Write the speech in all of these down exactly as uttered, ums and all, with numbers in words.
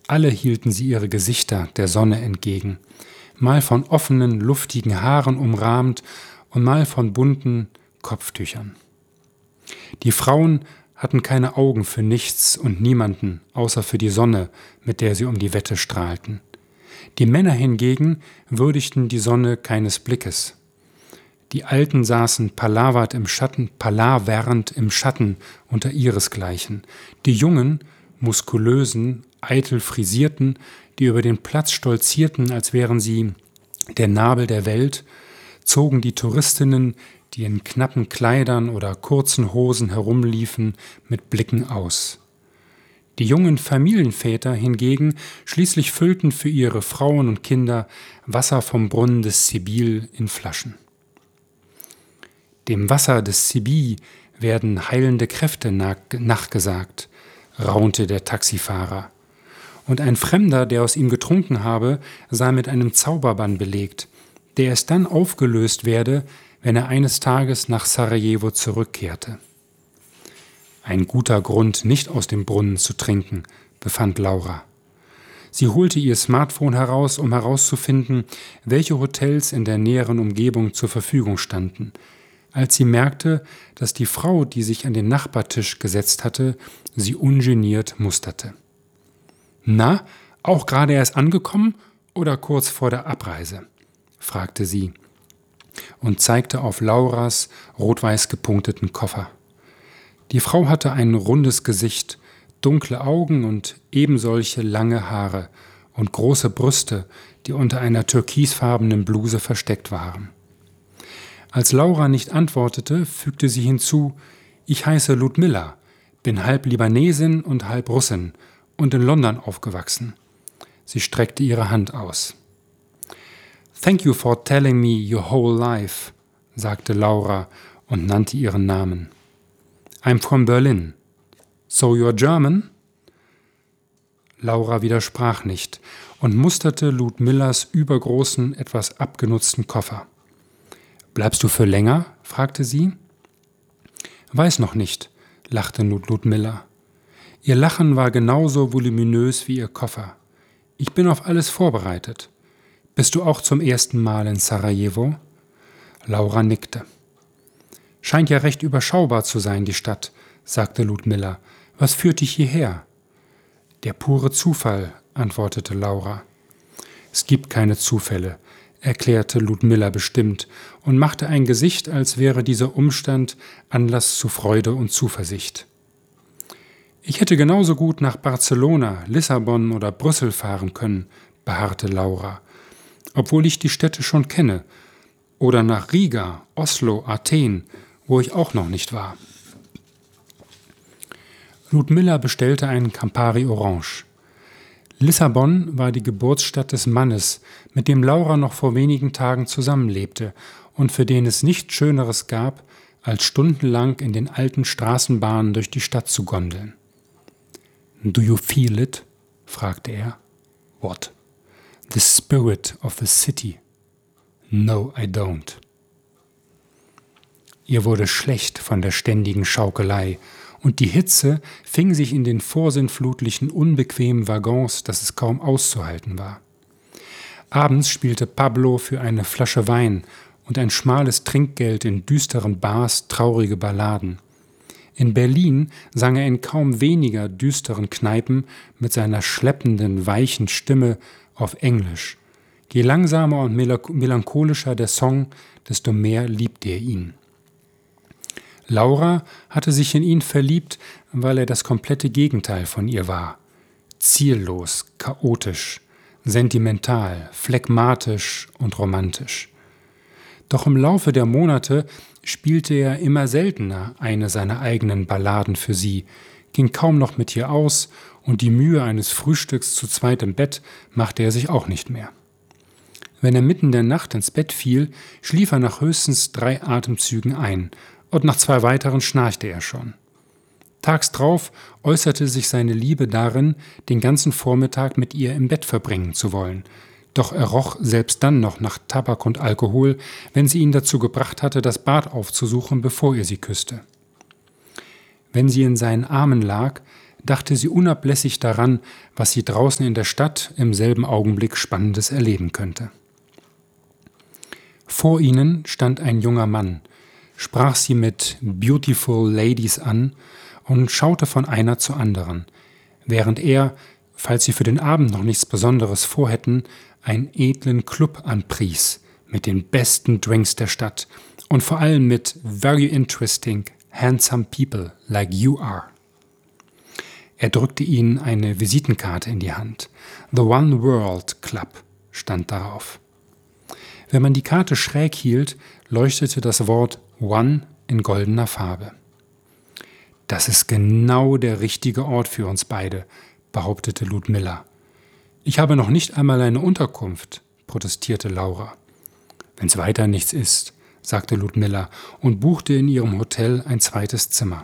Alle hielten sie ihre Gesichter der Sonne entgegen, mal von offenen, luftigen Haaren umrahmt und mal von bunten Kopftüchern. Die Frauen hatten keine Augen für nichts und niemanden, außer für die Sonne, mit der sie um die Wette strahlten. Die Männer hingegen würdigten die Sonne keines Blickes. Die Alten saßen palavert im Schatten, palavernd im Schatten unter ihresgleichen. Die Jungen, muskulösen, eitel frisierten, die über den Platz stolzierten, als wären sie der Nabel der Welt, zogen die Touristinnen, die in knappen Kleidern oder kurzen Hosen herumliefen, mit Blicken aus. Die jungen Familienväter hingegen schließlich füllten für ihre Frauen und Kinder Wasser vom Brunnen des Sibyl in Flaschen. Dem Wasser des Sibyl werden heilende Kräfte nachgesagt, raunte der Taxifahrer. Und ein Fremder, der aus ihm getrunken habe, sei mit einem Zauberbann belegt, der erst dann aufgelöst werde, wenn er eines Tages nach Sarajevo zurückkehrte. Ein guter Grund, nicht aus dem Brunnen zu trinken, befand Laura. Sie holte ihr Smartphone heraus, um herauszufinden, welche Hotels in der näheren Umgebung zur Verfügung standen. Als sie merkte, dass die Frau, die sich an den Nachbartisch gesetzt hatte, sie ungeniert musterte. »Na, auch gerade erst angekommen oder kurz vor der Abreise?« fragte sie und zeigte auf Lauras rot-weiß gepunkteten Koffer. Die Frau hatte ein rundes Gesicht, dunkle Augen und ebensolche lange Haare und große Brüste, die unter einer türkisfarbenen Bluse versteckt waren. Als Laura nicht antwortete, fügte sie hinzu: »Ich heiße Ludmilla, bin halb Libanesin und halb Russin und in London aufgewachsen.« Sie streckte ihre Hand aus. »Thank you for telling me your whole life«, sagte Laura und nannte ihren Namen. »I'm from Berlin. So you're German?« Laura widersprach nicht und musterte Ludmillas übergroßen, etwas abgenutzten Koffer. »Bleibst du für länger?« fragte sie. »Weiß noch nicht«, lachte Ludmilla. Ihr Lachen war genauso voluminös wie ihr Koffer. »Ich bin auf alles vorbereitet. Bist du auch zum ersten Mal in Sarajevo?« Laura nickte. »Scheint ja recht überschaubar zu sein, die Stadt«, sagte Ludmilla. »Was führt dich hierher?« »Der pure Zufall«, antwortete Laura. »Es gibt keine Zufälle«, erklärte Ludmilla bestimmt und machte ein Gesicht, als wäre dieser Umstand Anlass zu Freude und Zuversicht. »Ich hätte genauso gut nach Barcelona, Lissabon oder Brüssel fahren können«, beharrte Laura, »obwohl ich die Städte schon kenne. Oder nach Riga, Oslo, Athen, wo ich auch noch nicht war.« Ludmilla bestellte einen Campari Orange. Lissabon war die Geburtsstadt des Mannes, mit dem Laura noch vor wenigen Tagen zusammenlebte und für den es nichts Schöneres gab, als stundenlang in den alten Straßenbahnen durch die Stadt zu gondeln. »Do you feel it?« fragte er. »What?« »The spirit of the city.« »No, I don't.« Ihr wurde schlecht von der ständigen Schaukelei, und die Hitze fing sich in den vorsinnflutlichen, unbequemen Waggons, dass es kaum auszuhalten war. Abends spielte Pablo für eine Flasche Wein und ein schmales Trinkgeld in düsteren Bars traurige Balladen. In Berlin sang er in kaum weniger düsteren Kneipen mit seiner schleppenden, weichen Stimme auf Englisch. Je langsamer und melancholischer der Song, desto mehr liebte er ihn. Laura hatte sich in ihn verliebt, weil er das komplette Gegenteil von ihr war. Ziellos, chaotisch, sentimental, phlegmatisch und romantisch. Doch im Laufe der Monate spielte er immer seltener eine seiner eigenen Balladen für sie, ging kaum noch mit ihr aus und die Mühe eines Frühstücks zu zweit im Bett machte er sich auch nicht mehr. Wenn er mitten in der Nacht ins Bett fiel, schlief er nach höchstens drei Atemzügen ein und nach zwei weiteren schnarchte er schon. Tags drauf äußerte sich seine Liebe darin, den ganzen Vormittag mit ihr im Bett verbringen zu wollen. Doch er roch selbst dann noch nach Tabak und Alkohol, wenn sie ihn dazu gebracht hatte, das Bad aufzusuchen, bevor er sie küsste. Wenn sie in seinen Armen lag, dachte sie unablässig daran, was sie draußen in der Stadt im selben Augenblick Spannendes erleben könnte. Vor ihnen stand ein junger Mann, sprach sie mit »Beautiful Ladies« an und schaute von einer zur anderen, während er, falls sie für den Abend noch nichts Besonderes vorhätten, einen edlen Club anpries mit den besten Drinks der Stadt und vor allem mit »very interesting, handsome people like you are«. Er drückte ihnen eine Visitenkarte in die Hand. »The One World Club« stand darauf. Wenn man die Karte schräg hielt, leuchtete das Wort »One« in goldener Farbe. »Das ist genau der richtige Ort für uns beide«, behauptete Ludmilla. »Ich habe noch nicht einmal eine Unterkunft«, protestierte Laura. »Wenn's weiter nichts ist«, sagte Ludmilla und buchte in ihrem Hotel ein zweites Zimmer.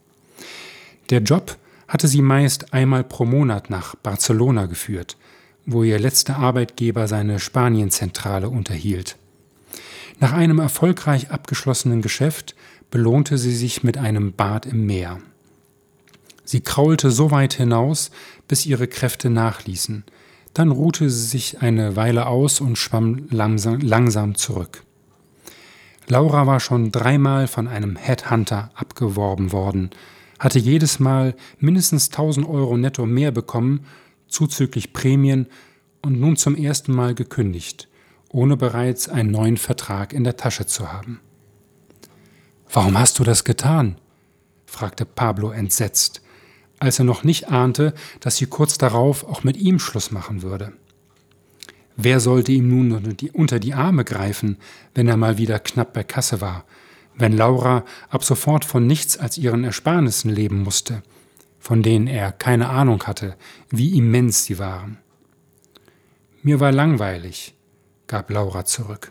Der Job hatte sie meist einmal pro Monat nach Barcelona geführt, wo ihr letzter Arbeitgeber seine Spanienzentrale unterhielt. Nach einem erfolgreich abgeschlossenen Geschäft belohnte sie sich mit einem Bad im Meer. Sie kraulte so weit hinaus, bis ihre Kräfte nachließen. Dann ruhte sie sich eine Weile aus und schwamm langsam, langsam zurück. Laura war schon dreimal von einem Headhunter abgeworben worden, hatte jedes Mal mindestens tausend Euro netto mehr bekommen, zuzüglich Prämien, und nun zum ersten Mal gekündigt, ohne bereits einen neuen Vertrag in der Tasche zu haben. »Warum hast du das getan?« fragte Pablo entsetzt, als er noch nicht ahnte, dass sie kurz darauf auch mit ihm Schluss machen würde. Wer sollte ihm nun unter die Arme greifen, wenn er mal wieder knapp bei Kasse war, wenn Laura ab sofort von nichts als ihren Ersparnissen leben musste, von denen er keine Ahnung hatte, wie immens sie waren. »Mir war langweilig«, gab Laura zurück.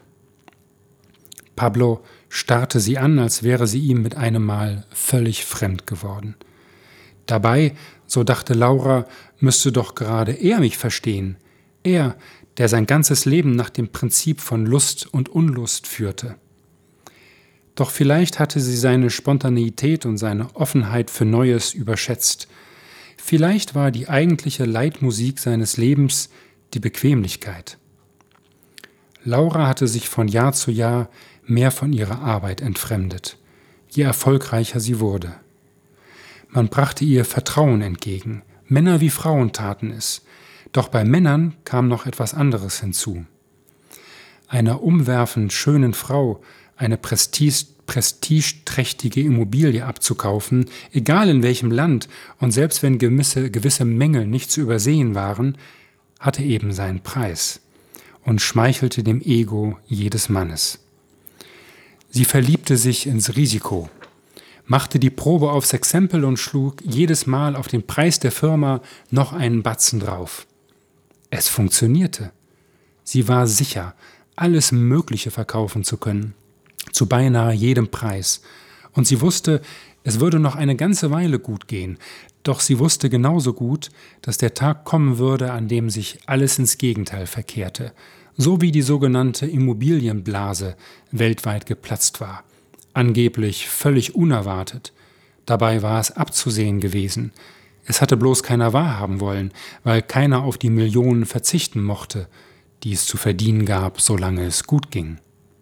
Pablo starrte sie an, als wäre sie ihm mit einem Mal völlig fremd geworden. Dabei, so dachte Laura, müsste doch gerade er mich verstehen, er, der sein ganzes Leben nach dem Prinzip von Lust und Unlust führte. Doch vielleicht hatte sie seine Spontaneität und seine Offenheit für Neues überschätzt. Vielleicht war die eigentliche Leitmusik seines Lebens die Bequemlichkeit. Laura hatte sich von Jahr zu Jahr mehr von ihrer Arbeit entfremdet, je erfolgreicher sie wurde. Man brachte ihr Vertrauen entgegen, Männer wie Frauen taten es, doch bei Männern kam noch etwas anderes hinzu. Einer umwerfend schönen Frau eine Prestige, prestigeträchtige Immobilie abzukaufen, egal in welchem Land und selbst wenn gewisse, gewisse Mängel nicht zu übersehen waren, hatte eben seinen Preis und schmeichelte dem Ego jedes Mannes. Sie verliebte sich ins Risiko, machte die Probe aufs Exempel und schlug jedes Mal auf den Preis der Firma noch einen Batzen drauf. Es funktionierte. Sie war sicher, alles Mögliche verkaufen zu können, zu beinahe jedem Preis. Und sie wusste, es würde noch eine ganze Weile gut gehen, doch sie wusste genauso gut, dass der Tag kommen würde, an dem sich alles ins Gegenteil verkehrte, so wie die sogenannte Immobilienblase weltweit geplatzt war. Angeblich völlig unerwartet. Dabei war es abzusehen gewesen. Es hatte bloß keiner wahrhaben wollen, weil keiner auf die Millionen verzichten mochte, die es zu verdienen gab, solange es gut ging.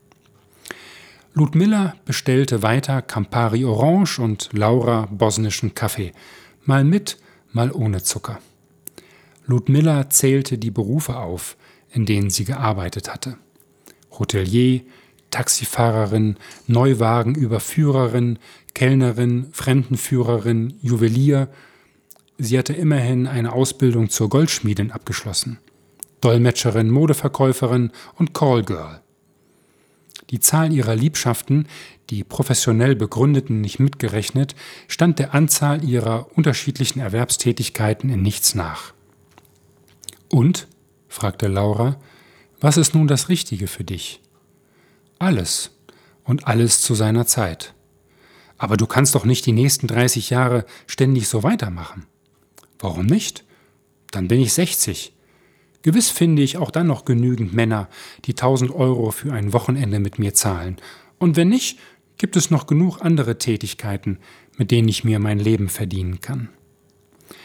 Ludmilla bestellte weiter Campari Orange und Laura bosnischen Kaffee, mal mit, mal ohne Zucker. Ludmilla zählte die Berufe auf, in denen sie gearbeitet hatte. Hotelier, Taxifahrerin, Neuwagenüberführerin, Kellnerin, Fremdenführerin, Juwelier. Sie hatte immerhin eine Ausbildung zur Goldschmiedin abgeschlossen. Dolmetscherin, Modeverkäuferin und Callgirl. Die Zahl ihrer Liebschaften, die professionell begründeten nicht mitgerechnet, stand der Anzahl ihrer unterschiedlichen Erwerbstätigkeiten in nichts nach. »Und?«, fragte Laura, »was ist nun das Richtige für dich?« »Alles und alles zu seiner Zeit. Aber du kannst doch nicht die nächsten dreißig Jahre ständig so weitermachen.« »Warum nicht? Dann bin ich sechzig. Gewiss finde ich auch dann noch genügend Männer, die tausend Euro für ein Wochenende mit mir zahlen. Und wenn nicht, gibt es noch genug andere Tätigkeiten, mit denen ich mir mein Leben verdienen kann.«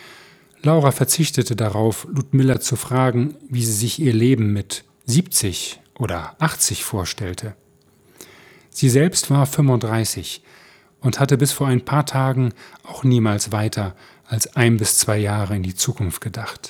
Laura verzichtete darauf, Ludmilla zu fragen, wie sie sich ihr Leben mit siebzig oder achtzig vorstellte. Sie selbst war fünfunddreißig und hatte bis vor ein paar Tagen auch niemals weiter als ein bis zwei Jahre in die Zukunft gedacht.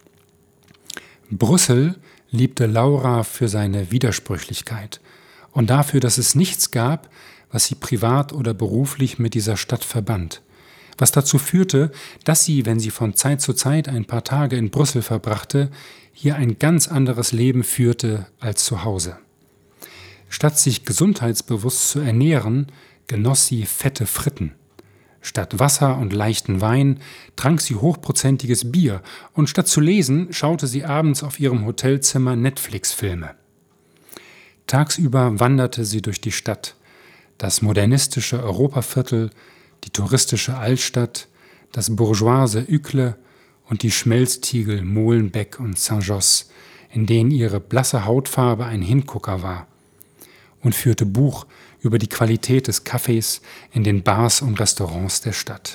Brüssel liebte Laura für seine Widersprüchlichkeit und dafür, dass es nichts gab, was sie privat oder beruflich mit dieser Stadt verband, was dazu führte, dass sie, wenn sie von Zeit zu Zeit ein paar Tage in Brüssel verbrachte, hier ein ganz anderes Leben führte als zu Hause. Statt sich gesundheitsbewusst zu ernähren, genoss sie fette Fritten. Statt Wasser und leichten Wein trank sie hochprozentiges Bier und statt zu lesen, schaute sie abends auf ihrem Hotelzimmer Netflix-Filme. Tagsüber wanderte sie durch die Stadt, das modernistische Europaviertel, die touristische Altstadt, das bourgeoise Uccle und die Schmelztiegel Molenbeek und Saint-Josse, in denen ihre blasse Hautfarbe ein Hingucker war, und führte Buch über die Qualität des Kaffees in den Bars und Restaurants der Stadt.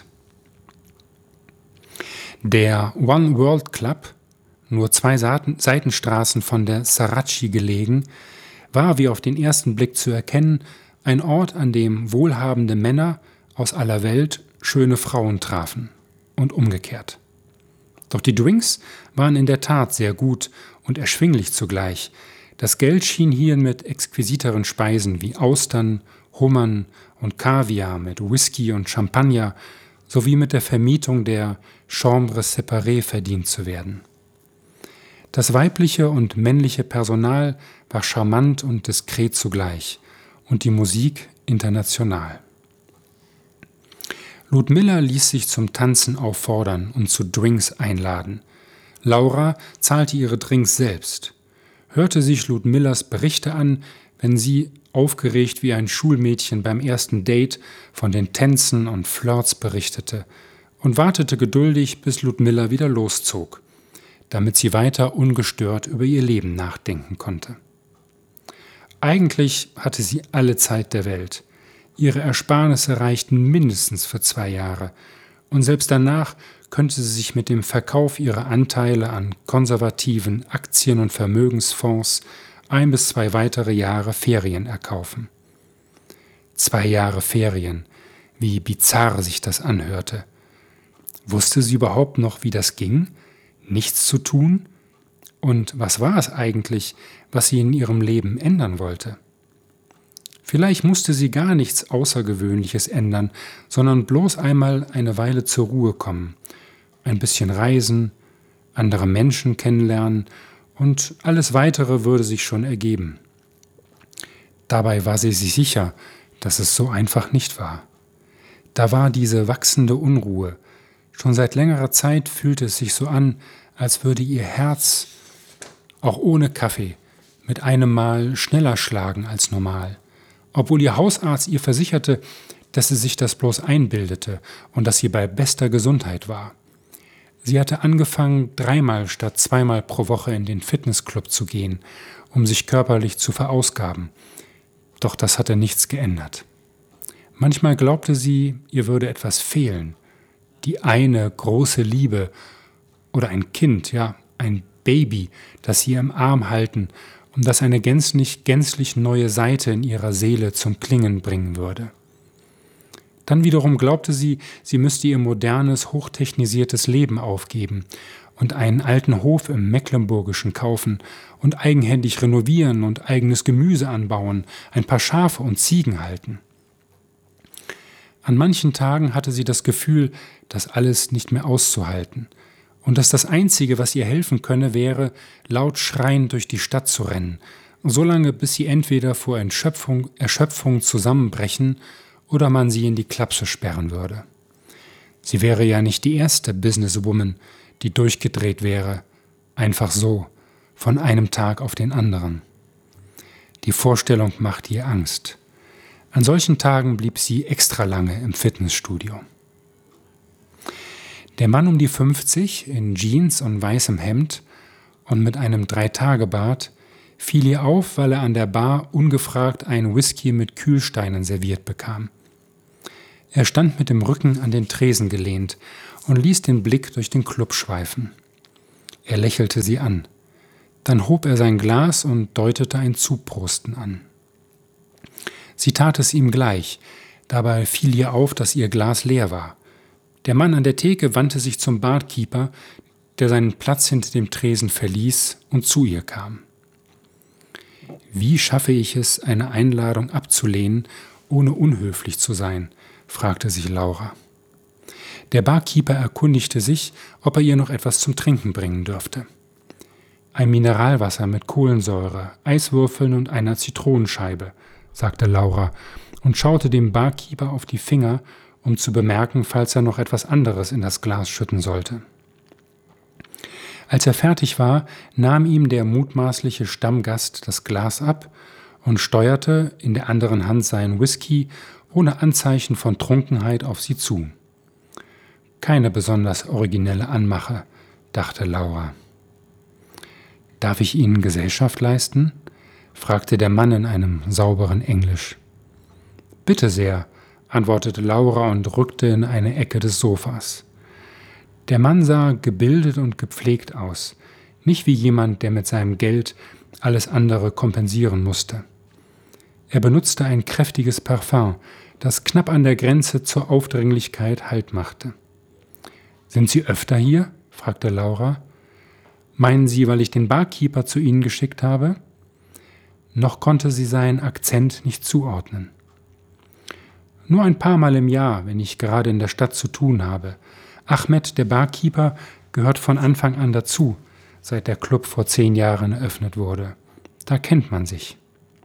Der One World Club, nur zwei Seitenstraßen von der Sarraci gelegen, war wie auf den ersten Blick zu erkennen, ein Ort, an dem wohlhabende Männer aus aller Welt schöne Frauen trafen und umgekehrt. Doch die Drinks waren in der Tat sehr gut und erschwinglich zugleich. Das Geld schien hier mit exquisiteren Speisen wie Austern, Hummern und Kaviar, mit Whisky und Champagner sowie mit der Vermietung der Chambres séparées verdient zu werden. Das weibliche und männliche Personal war charmant und diskret zugleich und die Musik international. Ludmilla ließ sich zum Tanzen auffordern und zu Drinks einladen. Laura zahlte ihre Drinks selbst. Hörte sich Ludmillas Berichte an, wenn sie, aufgeregt wie ein Schulmädchen beim ersten Date, von den Tänzen und Flirts berichtete und wartete geduldig, bis Ludmilla wieder loszog, damit sie weiter ungestört über ihr Leben nachdenken konnte. Eigentlich hatte sie alle Zeit der Welt. Ihre Ersparnisse reichten mindestens für zwei Jahre und selbst danach könnte sie sich mit dem Verkauf ihrer Anteile an konservativen Aktien- und Vermögensfonds ein bis zwei weitere Jahre Ferien erkaufen. Zwei Jahre Ferien, wie bizarr sich das anhörte. Wusste sie überhaupt noch, wie das ging? Nichts zu tun? Und was war es eigentlich, was sie in ihrem Leben ändern wollte? Vielleicht musste sie gar nichts Außergewöhnliches ändern, sondern bloß einmal eine Weile zur Ruhe kommen, ein bisschen reisen, andere Menschen kennenlernen und alles Weitere würde sich schon ergeben. Dabei war sie sich sicher, dass es so einfach nicht war. Da war diese wachsende Unruhe. Schon seit längerer Zeit fühlte es sich so an, als würde ihr Herz, auch ohne Kaffee, mit einem Mal schneller schlagen als normal. Obwohl ihr Hausarzt ihr versicherte, dass sie sich das bloß einbildete und dass sie bei bester Gesundheit war. Sie hatte angefangen, dreimal statt zweimal pro Woche in den Fitnessclub zu gehen, um sich körperlich zu verausgaben. Doch das hatte nichts geändert. Manchmal glaubte sie, ihr würde etwas fehlen. Die eine große Liebe oder ein Kind, ja, ein Baby, das sie im Arm halten und das eine gänzlich, gänzlich neue Seite in ihrer Seele zum Klingen bringen würde. Dann wiederum glaubte sie, sie müsste ihr modernes, hochtechnisiertes Leben aufgeben und einen alten Hof im Mecklenburgischen kaufen und eigenhändig renovieren und eigenes Gemüse anbauen, ein paar Schafe und Ziegen halten. An manchen Tagen hatte sie das Gefühl, das alles nicht mehr auszuhalten und dass das Einzige, was ihr helfen könne, wäre, laut schreiend durch die Stadt zu rennen, solange bis sie entweder vor Erschöpfung, Erschöpfung zusammenbrechen oder man sie in die Klapse sperren würde. Sie wäre ja nicht die erste Businesswoman, die durchgedreht wäre, einfach so, von einem Tag auf den anderen. Die Vorstellung machte ihr Angst. An solchen Tagen blieb sie extra lange im Fitnessstudio. Der Mann um die fünfzig, in Jeans und weißem Hemd und mit einem Dreitagebart, fiel ihr auf, weil er an der Bar ungefragt einen Whisky mit Kühlsteinen serviert bekam. Er stand mit dem Rücken an den Tresen gelehnt und ließ den Blick durch den Club schweifen. Er lächelte sie an. Dann hob er sein Glas und deutete ein Zuprosten an. Sie tat es ihm gleich. Dabei fiel ihr auf, dass ihr Glas leer war. Der Mann an der Theke wandte sich zum Barkeeper, der seinen Platz hinter dem Tresen verließ und zu ihr kam. »Wie schaffe ich es, eine Einladung abzulehnen, ohne unhöflich zu sein?« fragte sich Laura. Der Barkeeper erkundigte sich, ob er ihr noch etwas zum Trinken bringen dürfte. »Ein Mineralwasser mit Kohlensäure, Eiswürfeln und einer Zitronenscheibe«, sagte Laura und schaute dem Barkeeper auf die Finger, um zu bemerken, falls er noch etwas anderes in das Glas schütten sollte. Als er fertig war, nahm ihm der mutmaßliche Stammgast das Glas ab und steuerte in der anderen Hand seinen Whisky ohne Anzeichen von Trunkenheit auf sie zu. Keine besonders originelle Anmache, dachte Laura. »Darf ich Ihnen Gesellschaft leisten?« fragte der Mann in einem sauberen Englisch. »Bitte sehr«, antwortete Laura und rückte in eine Ecke des Sofas. Der Mann sah gebildet und gepflegt aus, nicht wie jemand, der mit seinem Geld alles andere kompensieren musste. Er benutzte ein kräftiges Parfum, das knapp an der Grenze zur Aufdringlichkeit Halt machte. »Sind Sie öfter hier?« fragte Laura. »Meinen Sie, weil ich den Barkeeper zu Ihnen geschickt habe?« Noch konnte sie seinen Akzent nicht zuordnen. »Nur ein paar Mal im Jahr, wenn ich gerade in der Stadt zu tun habe. Ahmed, der Barkeeper, gehört von Anfang an dazu, seit der Club vor zehn Jahren eröffnet wurde. Da kennt man sich.«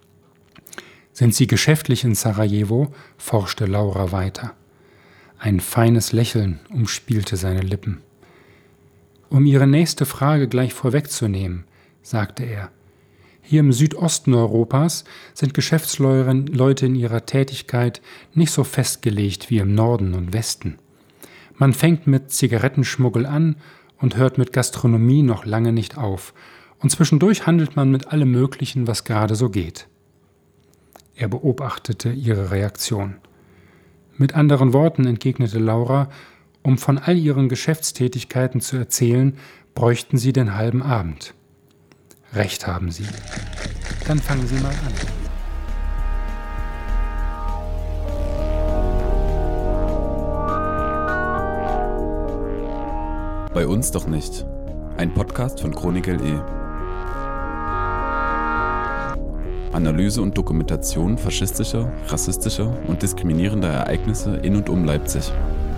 »Sind Sie geschäftlich in Sarajevo?« forschte Laura weiter. Ein feines Lächeln umspielte seine Lippen. »Um Ihre nächste Frage gleich vorwegzunehmen«, sagte er. »Hier im Südosten Europas sind Geschäftsleute in ihrer Tätigkeit nicht so festgelegt wie im Norden und Westen. Man fängt mit Zigarettenschmuggel an und hört mit Gastronomie noch lange nicht auf, und zwischendurch handelt man mit allem Möglichen, was gerade so geht.« Er beobachtete ihre Reaktion. Mit anderen Worten entgegnete Laura, um von all ihren Geschäftstätigkeiten zu erzählen, bräuchten sie den halben Abend. »Recht haben Sie. Dann fangen Sie mal an.« Bei uns doch nicht. Ein Podcast von Chronik L E. Analyse und Dokumentation faschistischer, rassistischer und diskriminierender Ereignisse in und um Leipzig.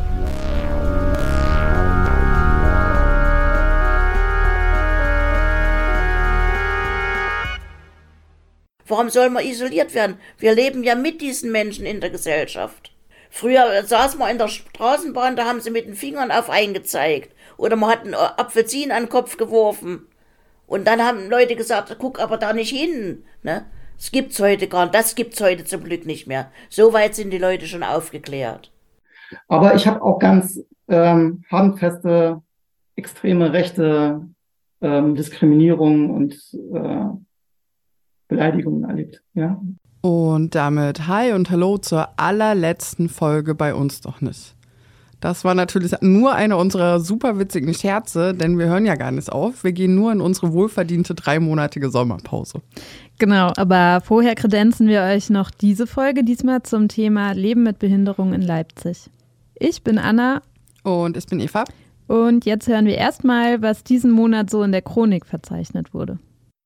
Warum soll man isoliert werden? Wir leben ja mit diesen Menschen in der Gesellschaft. Früher saß man in der Straßenbahn, da haben sie mit den Fingern auf einen gezeigt. Oder man hat einen Apfelsinen an den Kopf geworfen. Und dann haben Leute gesagt, guck aber da nicht hin. Ne? Das gibt's heute gar nicht. Das gibt's heute zum Glück nicht mehr. So weit sind die Leute schon aufgeklärt. Aber ich habe auch ganz ähm, handfeste, extreme rechte ähm, Diskriminierung und äh, Beleidigungen erlebt, ja. Und damit hi und hallo zur allerletzten Folge bei uns doch nicht. Das war natürlich nur eine unserer super witzigen Scherze, denn wir hören ja gar nicht auf. Wir gehen nur in unsere wohlverdiente dreimonatige Sommerpause. Genau, aber vorher kredenzen wir euch noch diese Folge, diesmal zum Thema Leben mit Behinderung in Leipzig. Ich bin Anna. Und ich bin Eva. Und jetzt hören wir erstmal, was diesen Monat so in der Chronik verzeichnet wurde.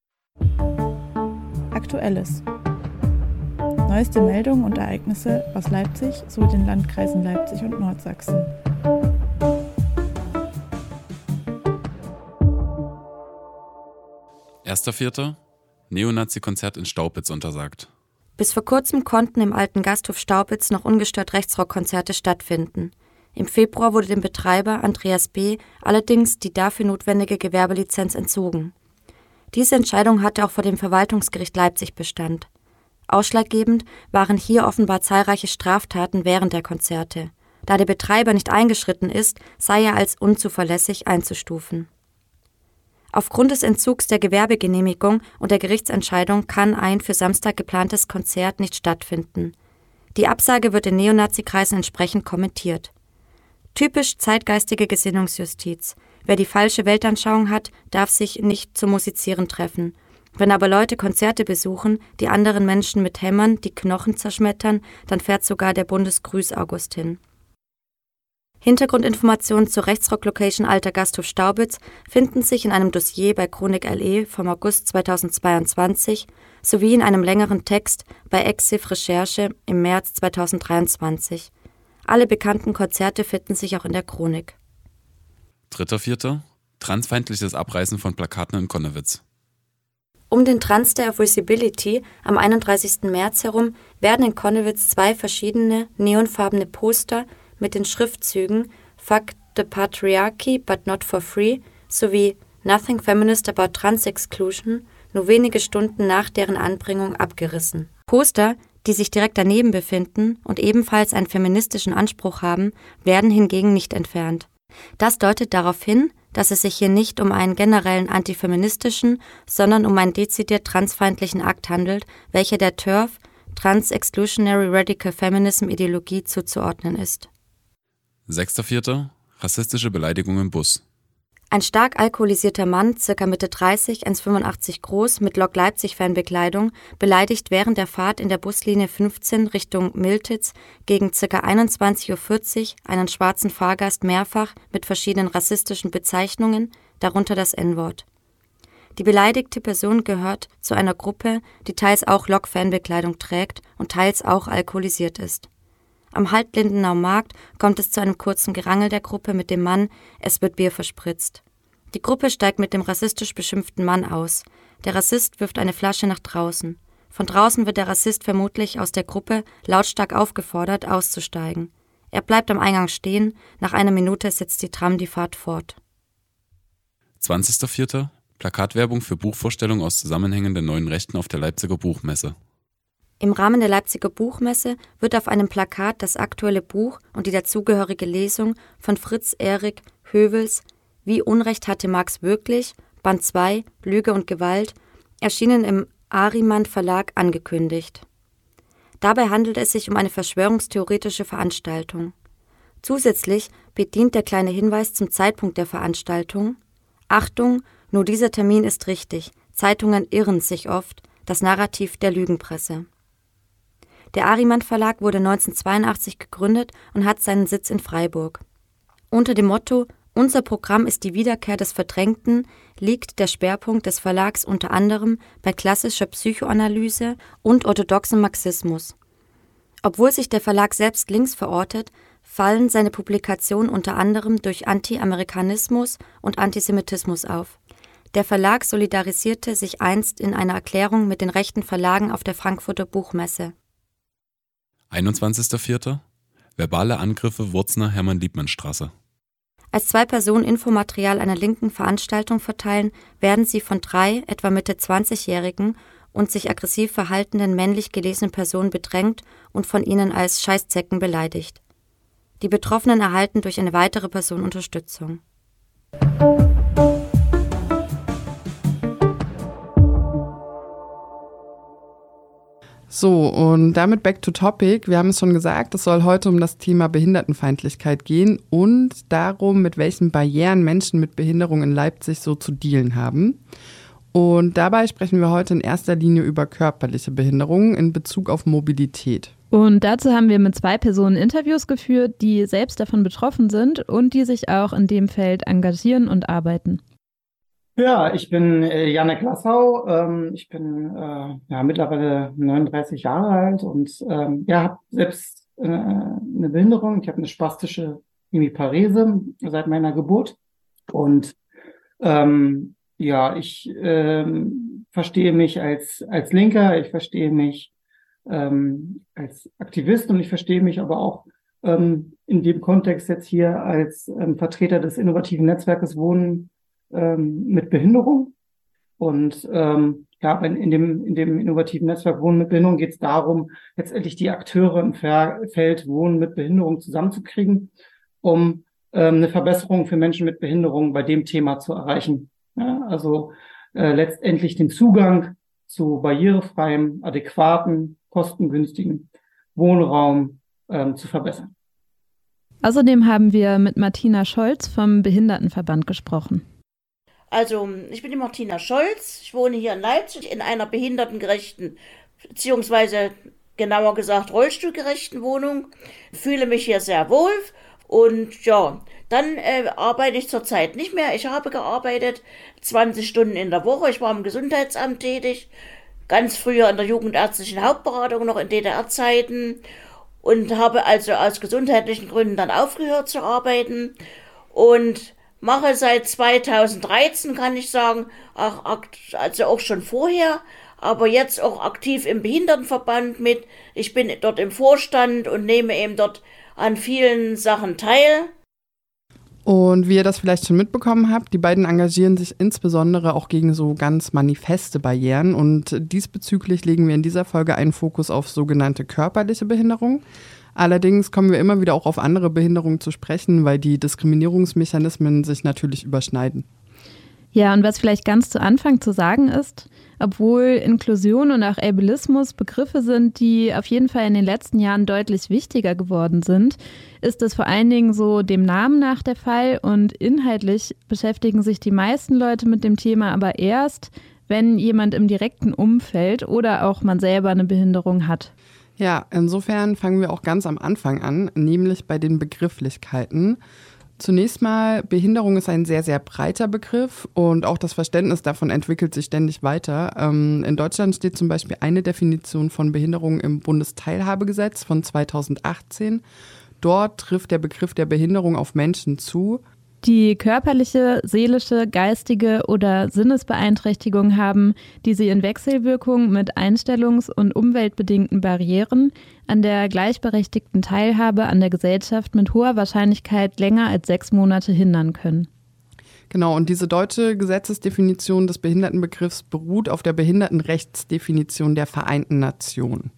Aktuelles. Neueste Meldungen und Ereignisse aus Leipzig sowie den Landkreisen Leipzig und Nordsachsen. erster Vierter Neonazi-Konzert in Staupitz untersagt. Bis vor kurzem konnten im alten Gasthof Staupitz noch ungestört Rechtsrockkonzerte stattfinden. Im Februar wurde dem Betreiber Andreas B. allerdings die dafür notwendige Gewerbelizenz entzogen. Diese Entscheidung hatte auch vor dem Verwaltungsgericht Leipzig Bestand. Ausschlaggebend waren hier offenbar zahlreiche Straftaten während der Konzerte. Da der Betreiber nicht eingeschritten ist, sei er als unzuverlässig einzustufen. Aufgrund des Entzugs der Gewerbegenehmigung und der Gerichtsentscheidung kann ein für Samstag geplantes Konzert nicht stattfinden. Die Absage wird in Neonazi-Kreisen entsprechend kommentiert. Typisch zeitgeistige Gesinnungsjustiz. Wer die falsche Weltanschauung hat, darf sich nicht zum Musizieren treffen. Wenn aber Leute Konzerte besuchen, die anderen Menschen mit Hämmern die Knochen zerschmettern, dann fährt sogar der Bundesgrüß August hin. Hintergrundinformationen zur Rechtsrock-Location Alter Gasthof Staubitz finden sich in einem Dossier bei Chronik L E vom August zweitausendzweiundzwanzig sowie in einem längeren Text bei Exif Recherche im März zweitausenddreiundzwanzig. Alle bekannten Konzerte finden sich auch in der Chronik. Dritter Vierter. Transfeindliches Abreißen von Plakaten in Connewitz. Um den Trans Day of Visibility am einunddreißigsten März herum werden in Connewitz zwei verschiedene neonfarbene Poster mit den Schriftzügen Fuck the Patriarchy but not for free sowie Nothing Feminist about Trans Exclusion nur wenige Stunden nach deren Anbringung abgerissen. Poster, die sich direkt daneben befinden und ebenfalls einen feministischen Anspruch haben, werden hingegen nicht entfernt. Das deutet darauf hin, dass es sich hier nicht um einen generellen antifeministischen, sondern um einen dezidiert transfeindlichen Akt handelt, welcher der T E R F, Trans-Exclusionary Radical Feminism Ideologie, zuzuordnen ist. Sechster Vierter. Rassistische Beleidigung im Bus. Ein stark alkoholisierter Mann, ca. Mitte dreißig, eins Komma fünfundachtzig groß, mit Lok Leipzig-Fanbekleidung, beleidigt während der Fahrt in der Buslinie fünfzehn Richtung Miltitz gegen ca. einundzwanzig Uhr vierzig einen schwarzen Fahrgast mehrfach mit verschiedenen rassistischen Bezeichnungen, darunter das En-Wort. Die beleidigte Person gehört zu einer Gruppe, die teils auch Lok-Fanbekleidung trägt und teils auch alkoholisiert ist. Am Halt-Lindenau Markt kommt es zu einem kurzen Gerangel der Gruppe mit dem Mann, es wird Bier verspritzt. Die Gruppe steigt mit dem rassistisch beschimpften Mann aus. Der Rassist wirft eine Flasche nach draußen. Von draußen wird der Rassist vermutlich aus der Gruppe lautstark aufgefordert, auszusteigen. Er bleibt am Eingang stehen, nach einer Minute setzt die Tram die Fahrt fort. Zwanzigster Vierter. Plakatwerbung für Buchvorstellungen aus Zusammenhängen der neuen Rechten auf der Leipziger Buchmesse. Im Rahmen der Leipziger Buchmesse wird auf einem Plakat das aktuelle Buch und die dazugehörige Lesung von Fritz Erik Höwels Wie Unrecht hatte Marx wirklich? Band zwei, Lüge und Gewalt, erschienen im Ariman Verlag, angekündigt. Dabei handelt es sich um eine verschwörungstheoretische Veranstaltung. Zusätzlich bedient der kleine Hinweis zum Zeitpunkt der Veranstaltung: Achtung, nur dieser Termin ist richtig, Zeitungen irren sich oft, das Narrativ der Lügenpresse. Der Ariman Verlag wurde neunzehnhundertzweiundachtzig gegründet und hat seinen Sitz in Freiburg. Unter dem Motto »Unser Programm ist die Wiederkehr des Verdrängten« liegt der Schwerpunkt des Verlags unter anderem bei klassischer Psychoanalyse und orthodoxem Marxismus. Obwohl sich der Verlag selbst links verortet, fallen seine Publikationen unter anderem durch Anti-Amerikanismus und Antisemitismus auf. Der Verlag solidarisierte sich einst in einer Erklärung mit den rechten Verlagen auf der Frankfurter Buchmesse. einundzwanzigster Vierter. Verbale Angriffe Wurzner-Hermann-Liebmann-Straße. Als zwei Personen Infomaterial einer linken Veranstaltung verteilen, werden sie von drei etwa Mitte zwanzigjährigen und sich aggressiv verhaltenden männlich gelesenen Personen bedrängt und von ihnen als Scheißzecken beleidigt. Die Betroffenen erhalten durch eine weitere Person Unterstützung. So, und damit back to topic. Wir haben es schon gesagt, es soll heute um das Thema Behindertenfeindlichkeit gehen und darum, mit welchen Barrieren Menschen mit Behinderung in Leipzig so zu dealen haben. Und dabei sprechen wir heute in erster Linie über körperliche Behinderungen in Bezug auf Mobilität. Und dazu haben wir mit zwei Personen Interviews geführt, die selbst davon betroffen sind und die sich auch in dem Feld engagieren und arbeiten. Ja, ich bin äh, Janek Lassau. Ähm, ich bin äh, ja mittlerweile neununddreißig Jahre alt und ähm, ja, habe selbst äh, eine Behinderung. Ich habe eine spastische Hemiparese seit meiner Geburt. Und ähm, ja, ich ähm, verstehe mich als als Linker, ich verstehe mich ähm, als Aktivist und ich verstehe mich aber auch ähm, in dem Kontext jetzt hier als ähm, Vertreter des innovativen Netzwerkes Wohnen mit Behinderung. Und ähm, ja, in dem in dem innovativen Netzwerk Wohnen mit Behinderung geht es darum, letztendlich die Akteure im Feld Wohnen mit Behinderung zusammenzukriegen, um ähm, eine Verbesserung für Menschen mit Behinderung bei dem Thema zu erreichen. Ja, also äh, letztendlich den Zugang zu barrierefreiem, adäquaten, kostengünstigen Wohnraum ähm, zu verbessern. Außerdem haben wir mit Martina Scholz vom Behindertenverband gesprochen. Also, ich bin die Martina Scholz, ich wohne hier in Leipzig in einer behindertengerechten, beziehungsweise genauer gesagt rollstuhlgerechten Wohnung, fühle mich hier sehr wohl und ja, dann äh, arbeite ich zurzeit nicht mehr. Ich habe gearbeitet zwanzig Stunden in der Woche, ich war im Gesundheitsamt tätig, ganz früher in der jugendärztlichen Hauptberatung, noch in D D R-Zeiten und habe also aus gesundheitlichen Gründen dann aufgehört zu arbeiten und mache seit zweitausenddreizehn, kann ich sagen, auch, also auch schon vorher, aber jetzt auch aktiv im Behindertenverband mit. Ich bin dort im Vorstand und nehme eben dort an vielen Sachen teil. Und wie ihr das vielleicht schon mitbekommen habt, die beiden engagieren sich insbesondere auch gegen so ganz manifeste Barrieren. Und diesbezüglich legen wir in dieser Folge einen Fokus auf sogenannte körperliche Behinderung. Allerdings kommen wir immer wieder auch auf andere Behinderungen zu sprechen, weil die Diskriminierungsmechanismen sich natürlich überschneiden. Ja, und was vielleicht ganz zu Anfang zu sagen ist, obwohl Inklusion und auch Ableismus Begriffe sind, die auf jeden Fall in den letzten Jahren deutlich wichtiger geworden sind, ist es vor allen Dingen so dem Namen nach der Fall und inhaltlich beschäftigen sich die meisten Leute mit dem Thema aber erst, wenn jemand im direkten Umfeld oder auch man selber eine Behinderung hat. Ja, insofern fangen wir auch ganz am Anfang an, nämlich bei den Begrifflichkeiten. Zunächst mal, Behinderung ist ein sehr, sehr breiter Begriff und auch das Verständnis davon entwickelt sich ständig weiter. Ähm, in Deutschland steht zum Beispiel eine Definition von Behinderung im Bundesteilhabegesetz von zweitausendachtzehn. Dort trifft der Begriff der Behinderung auf Menschen zu, die körperliche, seelische, geistige oder Sinnesbeeinträchtigung haben, die sie in Wechselwirkung mit einstellungs- und umweltbedingten Barrieren an der gleichberechtigten Teilhabe an der Gesellschaft mit hoher Wahrscheinlichkeit länger als sechs Monate hindern können. Genau, und diese deutsche Gesetzesdefinition des Behindertenbegriffs beruht auf der Behindertenrechtsdefinition der Vereinten Nationen.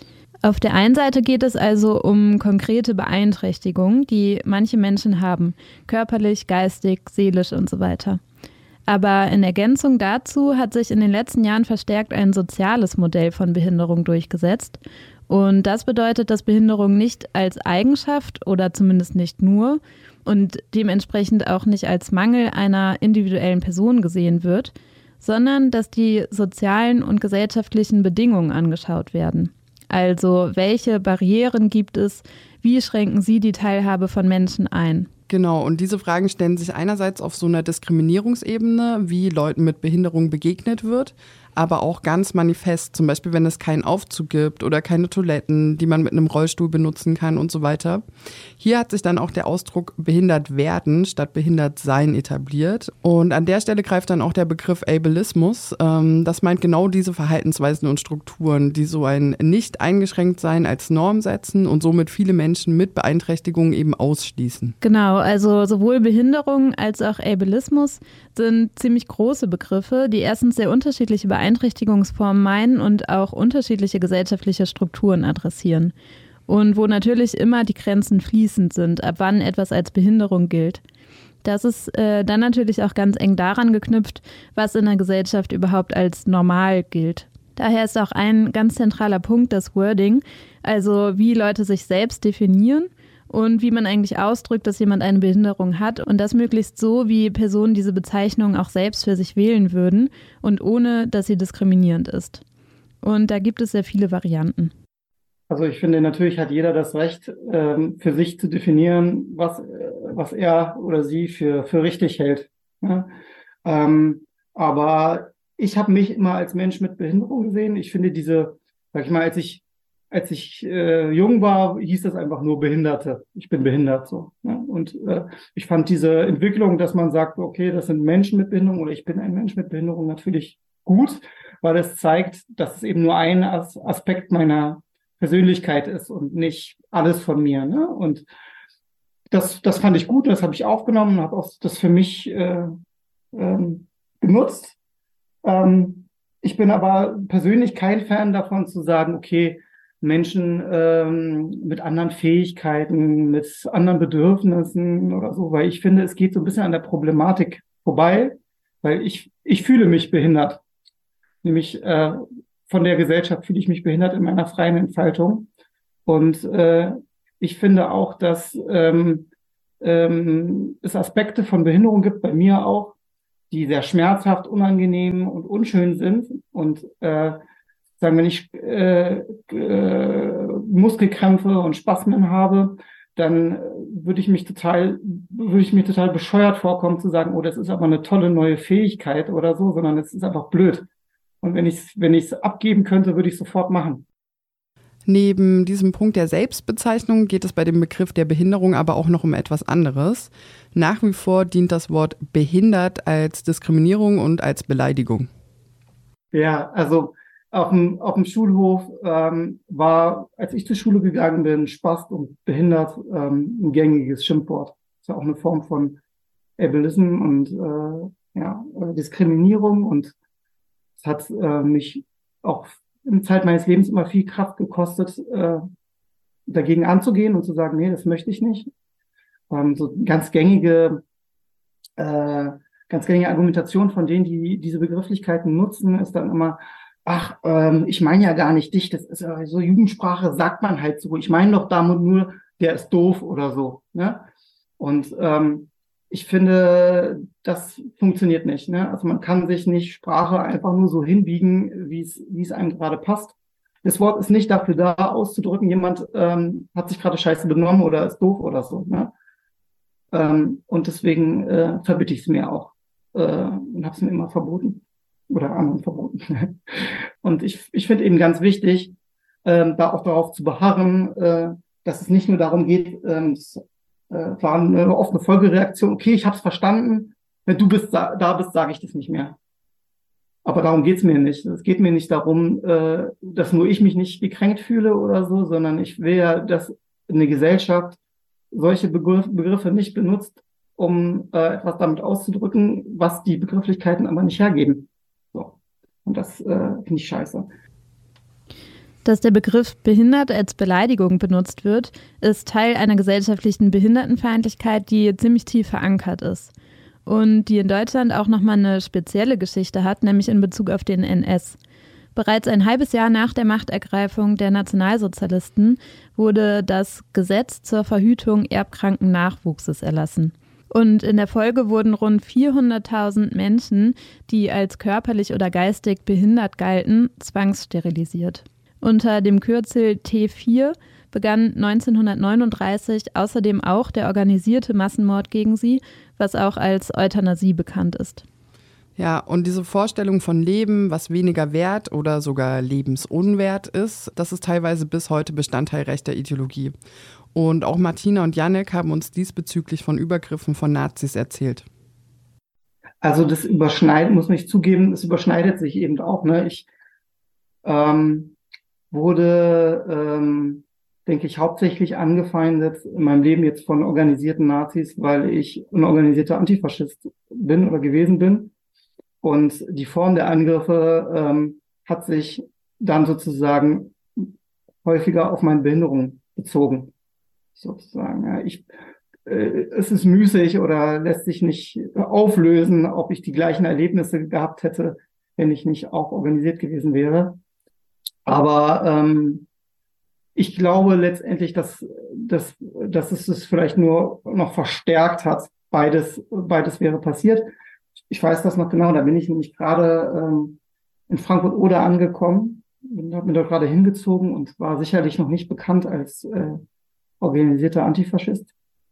Auf der einen Seite geht es also um konkrete Beeinträchtigungen, die manche Menschen haben, körperlich, geistig, seelisch und so weiter. Aber in Ergänzung dazu hat sich in den letzten Jahren verstärkt ein soziales Modell von Behinderung durchgesetzt. Und das bedeutet, dass Behinderung nicht als Eigenschaft oder zumindest nicht nur und dementsprechend auch nicht als Mangel einer individuellen Person gesehen wird, sondern dass die sozialen und gesellschaftlichen Bedingungen angeschaut werden. Also welche Barrieren gibt es, wie schränken sie die Teilhabe von Menschen ein? Genau, und diese Fragen stellen sich einerseits auf so einer Diskriminierungsebene, wie Leuten mit Behinderung begegnet wird, aber auch ganz manifest, zum Beispiel wenn es keinen Aufzug gibt oder keine Toiletten, die man mit einem Rollstuhl benutzen kann und so weiter. Hier hat sich dann auch der Ausdruck behindert werden statt behindert sein etabliert. Und an der Stelle greift dann auch der Begriff Ableismus. Ähm, das meint genau diese Verhaltensweisen und Strukturen, die so ein nicht eingeschränkt sein als Norm setzen und somit viele Menschen mit Beeinträchtigungen eben ausschließen. Genau, also sowohl Behinderung als auch Ableismus sind ziemlich große Begriffe, die erstens sehr unterschiedliche Beeinträchtigungsformen meinen und auch unterschiedliche gesellschaftliche Strukturen adressieren. Und wo natürlich immer die Grenzen fließend sind, ab wann etwas als Behinderung gilt. Das ist äh, dann natürlich auch ganz eng daran geknüpft, was in der Gesellschaft überhaupt als normal gilt. Daher ist auch ein ganz zentraler Punkt das Wording, also wie Leute sich selbst definieren und wie man eigentlich ausdrückt, dass jemand eine Behinderung hat und das möglichst so, wie Personen diese Bezeichnung auch selbst für sich wählen würden und ohne, dass sie diskriminierend ist. Und da gibt es sehr viele Varianten. Also ich finde, natürlich hat jeder das Recht, ähm, für sich zu definieren, was, was er oder sie für, für richtig hält. Ja? Ähm, aber ich habe mich immer als Mensch mit Behinderung gesehen. Ich finde diese, sag ich mal, als ich Als ich äh, jung war, hieß das einfach nur Behinderte. Ich bin behindert so. Ja? Und äh, ich fand diese Entwicklung, dass man sagt, okay, das sind Menschen mit Behinderung oder ich bin ein Mensch mit Behinderung natürlich gut, weil es zeigt, dass es eben nur ein As- Aspekt meiner Persönlichkeit ist und nicht alles von mir. Ne? Und das, das fand ich gut, das habe ich aufgenommen und habe auch das für mich äh, ähm, genutzt. Ähm, ich bin aber persönlich kein Fan davon zu sagen, okay, Menschen ähm, mit anderen Fähigkeiten, mit anderen Bedürfnissen oder so, weil ich finde, es geht so ein bisschen an der Problematik vorbei, weil ich ich fühle mich behindert. Nämlich äh, von der Gesellschaft fühle ich mich behindert in meiner freien Entfaltung. Und äh, Ich finde auch, dass ähm, ähm, es Aspekte von Behinderung gibt, bei mir auch, die sehr schmerzhaft, unangenehm und unschön sind. Und äh, sagen, wenn ich äh, äh, Muskelkrämpfe und Spasmen habe, dann würde ich mich total, würde ich mir total bescheuert vorkommen zu sagen, oh, das ist aber eine tolle neue Fähigkeit oder so, sondern es ist einfach blöd. Und wenn ich wenn ich es abgeben könnte, würde ich es sofort machen. Neben diesem Punkt der Selbstbezeichnung geht es bei dem Begriff der Behinderung aber auch noch um etwas anderes. Nach wie vor dient das Wort behindert als Diskriminierung und als Beleidigung. Ja, also auf dem, auf dem Schulhof ähm, war, als ich zur Schule gegangen bin, Spast und behindert ähm, ein gängiges Schimpfwort. Das ist ja auch eine Form von Ableism und äh, ja, Diskriminierung, und es hat äh, mich auch in der Zeit meines Lebens immer viel Kraft gekostet, äh, dagegen anzugehen und zu sagen, nee, das möchte ich nicht. Ähm, so ganz gängige, äh, ganz gängige Argumentation von denen, die diese Begrifflichkeiten nutzen, ist dann immer, ach, ähm, ich meine ja gar nicht dich, das ist ja so Jugendsprache, sagt man halt so. Ich meine doch damit nur, der ist doof oder so. Ne? Und ähm, ich finde, das funktioniert nicht. Ne? Also man kann sich nicht Sprache einfach nur so hinbiegen, wie es wie es einem gerade passt. Das Wort ist nicht dafür da, auszudrücken, jemand ähm, hat sich gerade scheiße benommen oder ist doof oder so. Ne? Ähm, und deswegen äh, verbitte ich es mir auch äh, und habe es mir immer verboten oder anderen verboten. Und ich, ich finde eben ganz wichtig, äh, da auch darauf zu beharren, äh, dass es nicht nur darum geht, äh, das äh, war eine, oft eine Folgereaktion, okay, ich habe es verstanden, wenn du bist, da bist, sage ich das nicht mehr. Aber darum geht's mir nicht. Es geht mir nicht darum, äh, dass nur ich mich nicht gekränkt fühle oder so, sondern ich will ja, dass eine Gesellschaft solche Begriff, Begriffe nicht benutzt, um äh, etwas damit auszudrücken, was die Begrifflichkeiten aber nicht hergeben. So. Und das äh, finde ich scheiße. Dass der Begriff behindert als Beleidigung benutzt wird, ist Teil einer gesellschaftlichen Behindertenfeindlichkeit, die ziemlich tief verankert ist. Und die in Deutschland auch nochmal eine spezielle Geschichte hat, nämlich in Bezug auf den N S. Bereits ein halbes Jahr nach der Machtergreifung der Nationalsozialisten wurde das Gesetz zur Verhütung erbkranken Nachwuchses erlassen. Und in der Folge wurden rund vierhunderttausend Menschen, die als körperlich oder geistig behindert galten, zwangssterilisiert. Unter dem Kürzel T vier begann neunzehnhundertneununddreißig außerdem auch der organisierte Massenmord gegen sie, was auch als Euthanasie bekannt ist. Ja, und diese Vorstellung von Leben, was weniger wert oder sogar lebensunwert ist, das ist teilweise bis heute Bestandteil rechter Ideologie. Und auch Martina und Jannik haben uns diesbezüglich von Übergriffen von Nazis erzählt. Also das überschneidet, muss ich zugeben, es überschneidet sich eben auch. Ne? Ich ähm, wurde, ähm, denke ich, hauptsächlich angefeindet in meinem Leben jetzt von organisierten Nazis, weil ich ein organisierter Antifaschist bin oder gewesen bin. Und die Form der Angriffe ähm, hat sich dann sozusagen häufiger auf meine Behinderung bezogen. Sozusagen, ja, ich, äh, es ist müßig oder lässt sich nicht auflösen, ob ich die gleichen Erlebnisse gehabt hätte, wenn ich nicht auch organisiert gewesen wäre. Aber ähm, ich glaube letztendlich, dass, dass, dass es es vielleicht nur noch verstärkt hat. Beides, beides wäre passiert. Ich weiß das noch genau, da bin ich nämlich gerade ähm, in Frankfurt-Oder angekommen, bin, bin dort gerade hingezogen und war sicherlich noch nicht bekannt als äh, organisierter Antifaschist.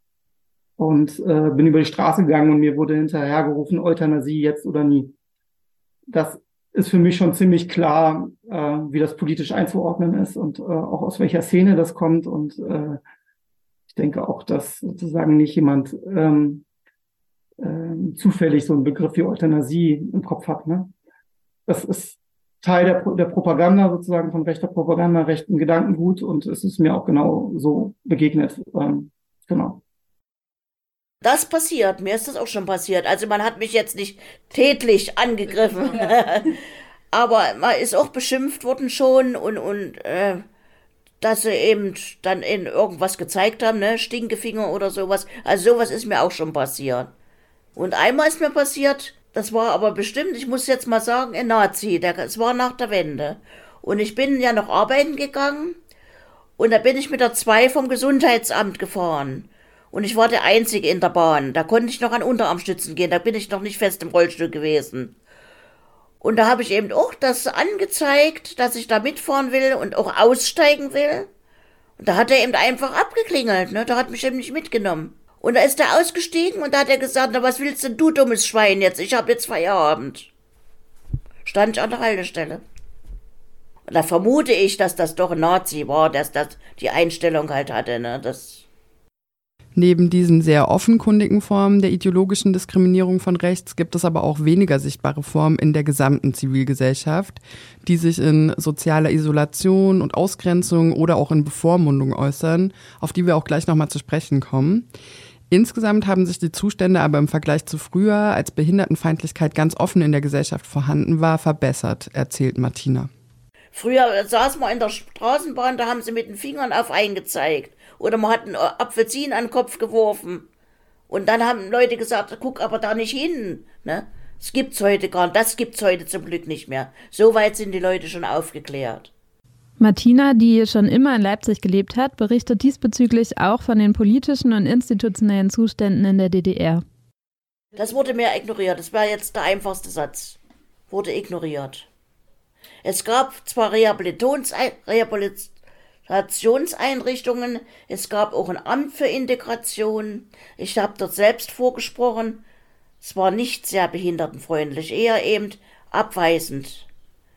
Und äh, bin über die Straße gegangen und mir wurde hinterhergerufen, Euthanasie jetzt oder nie. Das ist für mich schon ziemlich klar, äh, wie das politisch einzuordnen ist und äh, auch aus welcher Szene das kommt. Und äh, ich denke auch, dass sozusagen nicht jemand ähm, äh, zufällig so einen Begriff wie Euthanasie im Kopf hat. Ne? Das ist Teil der, der Propaganda sozusagen, von rechter Propaganda, rechten Gedankengut, und es ist mir auch genau so begegnet. Ähm, genau. Das passiert, mir ist das auch schon passiert. Also man hat mich jetzt nicht tätlich angegriffen, aber man ist auch beschimpft worden schon und, und äh, dass sie eben dann in irgendwas gezeigt haben, ne, Stinkefinger oder sowas. Also sowas ist mir auch schon passiert. Und einmal ist mir passiert, das war aber bestimmt, ich muss jetzt mal sagen, ein Nazi, es war nach der Wende. Und ich bin ja noch arbeiten gegangen Und da bin ich mit der zwei vom Gesundheitsamt gefahren. Und ich war der Einzige in der Bahn. Da konnte ich noch an Unterarmstützen gehen. Da bin ich noch nicht fest im Rollstuhl gewesen. Und da habe ich eben auch das angezeigt, dass ich da mitfahren will und auch aussteigen will. Und da hat er eben einfach abgeklingelt, ne? Da hat mich eben nicht mitgenommen. Und da ist er ausgestiegen und da hat er gesagt, na, was willst denn du, dummes Schwein, jetzt? Ich habe jetzt Feierabend. Stand ich an der Haltestelle. Und da vermute ich, dass das doch ein Nazi war, dass das die Einstellung halt hatte, ne? Das Neben diesen sehr offenkundigen Formen der ideologischen Diskriminierung von rechts gibt es aber auch weniger sichtbare Formen in der gesamten Zivilgesellschaft, die sich in sozialer Isolation und Ausgrenzung oder auch in Bevormundung äußern, auf die wir auch gleich nochmal zu sprechen kommen. Insgesamt haben sich die Zustände aber im Vergleich zu früher, als Behindertenfeindlichkeit ganz offen in der Gesellschaft vorhanden war, verbessert, erzählt Martina. Früher saß man in der Straßenbahn, da haben sie mit den Fingern auf einen gezeigt. Oder man hat einen Apfelsinen an den Kopf geworfen. Und dann haben Leute gesagt, guck aber da nicht hin. Ne? Das gibt's heute gar nicht. Das gibt's heute zum Glück nicht mehr. So weit sind die Leute schon aufgeklärt. Martina, die schon immer in Leipzig gelebt hat, berichtet diesbezüglich auch von den politischen und institutionellen Zuständen in der D D R. Das wurde mehr ignoriert. Das war jetzt der einfachste Satz. Wurde ignoriert. Es gab zwar Rehabilitations- Rehabilitationseinrichtungen, es gab auch ein Amt für Integration. Ich habe dort selbst vorgesprochen. Es war nicht sehr behindertenfreundlich, eher eben abweisend.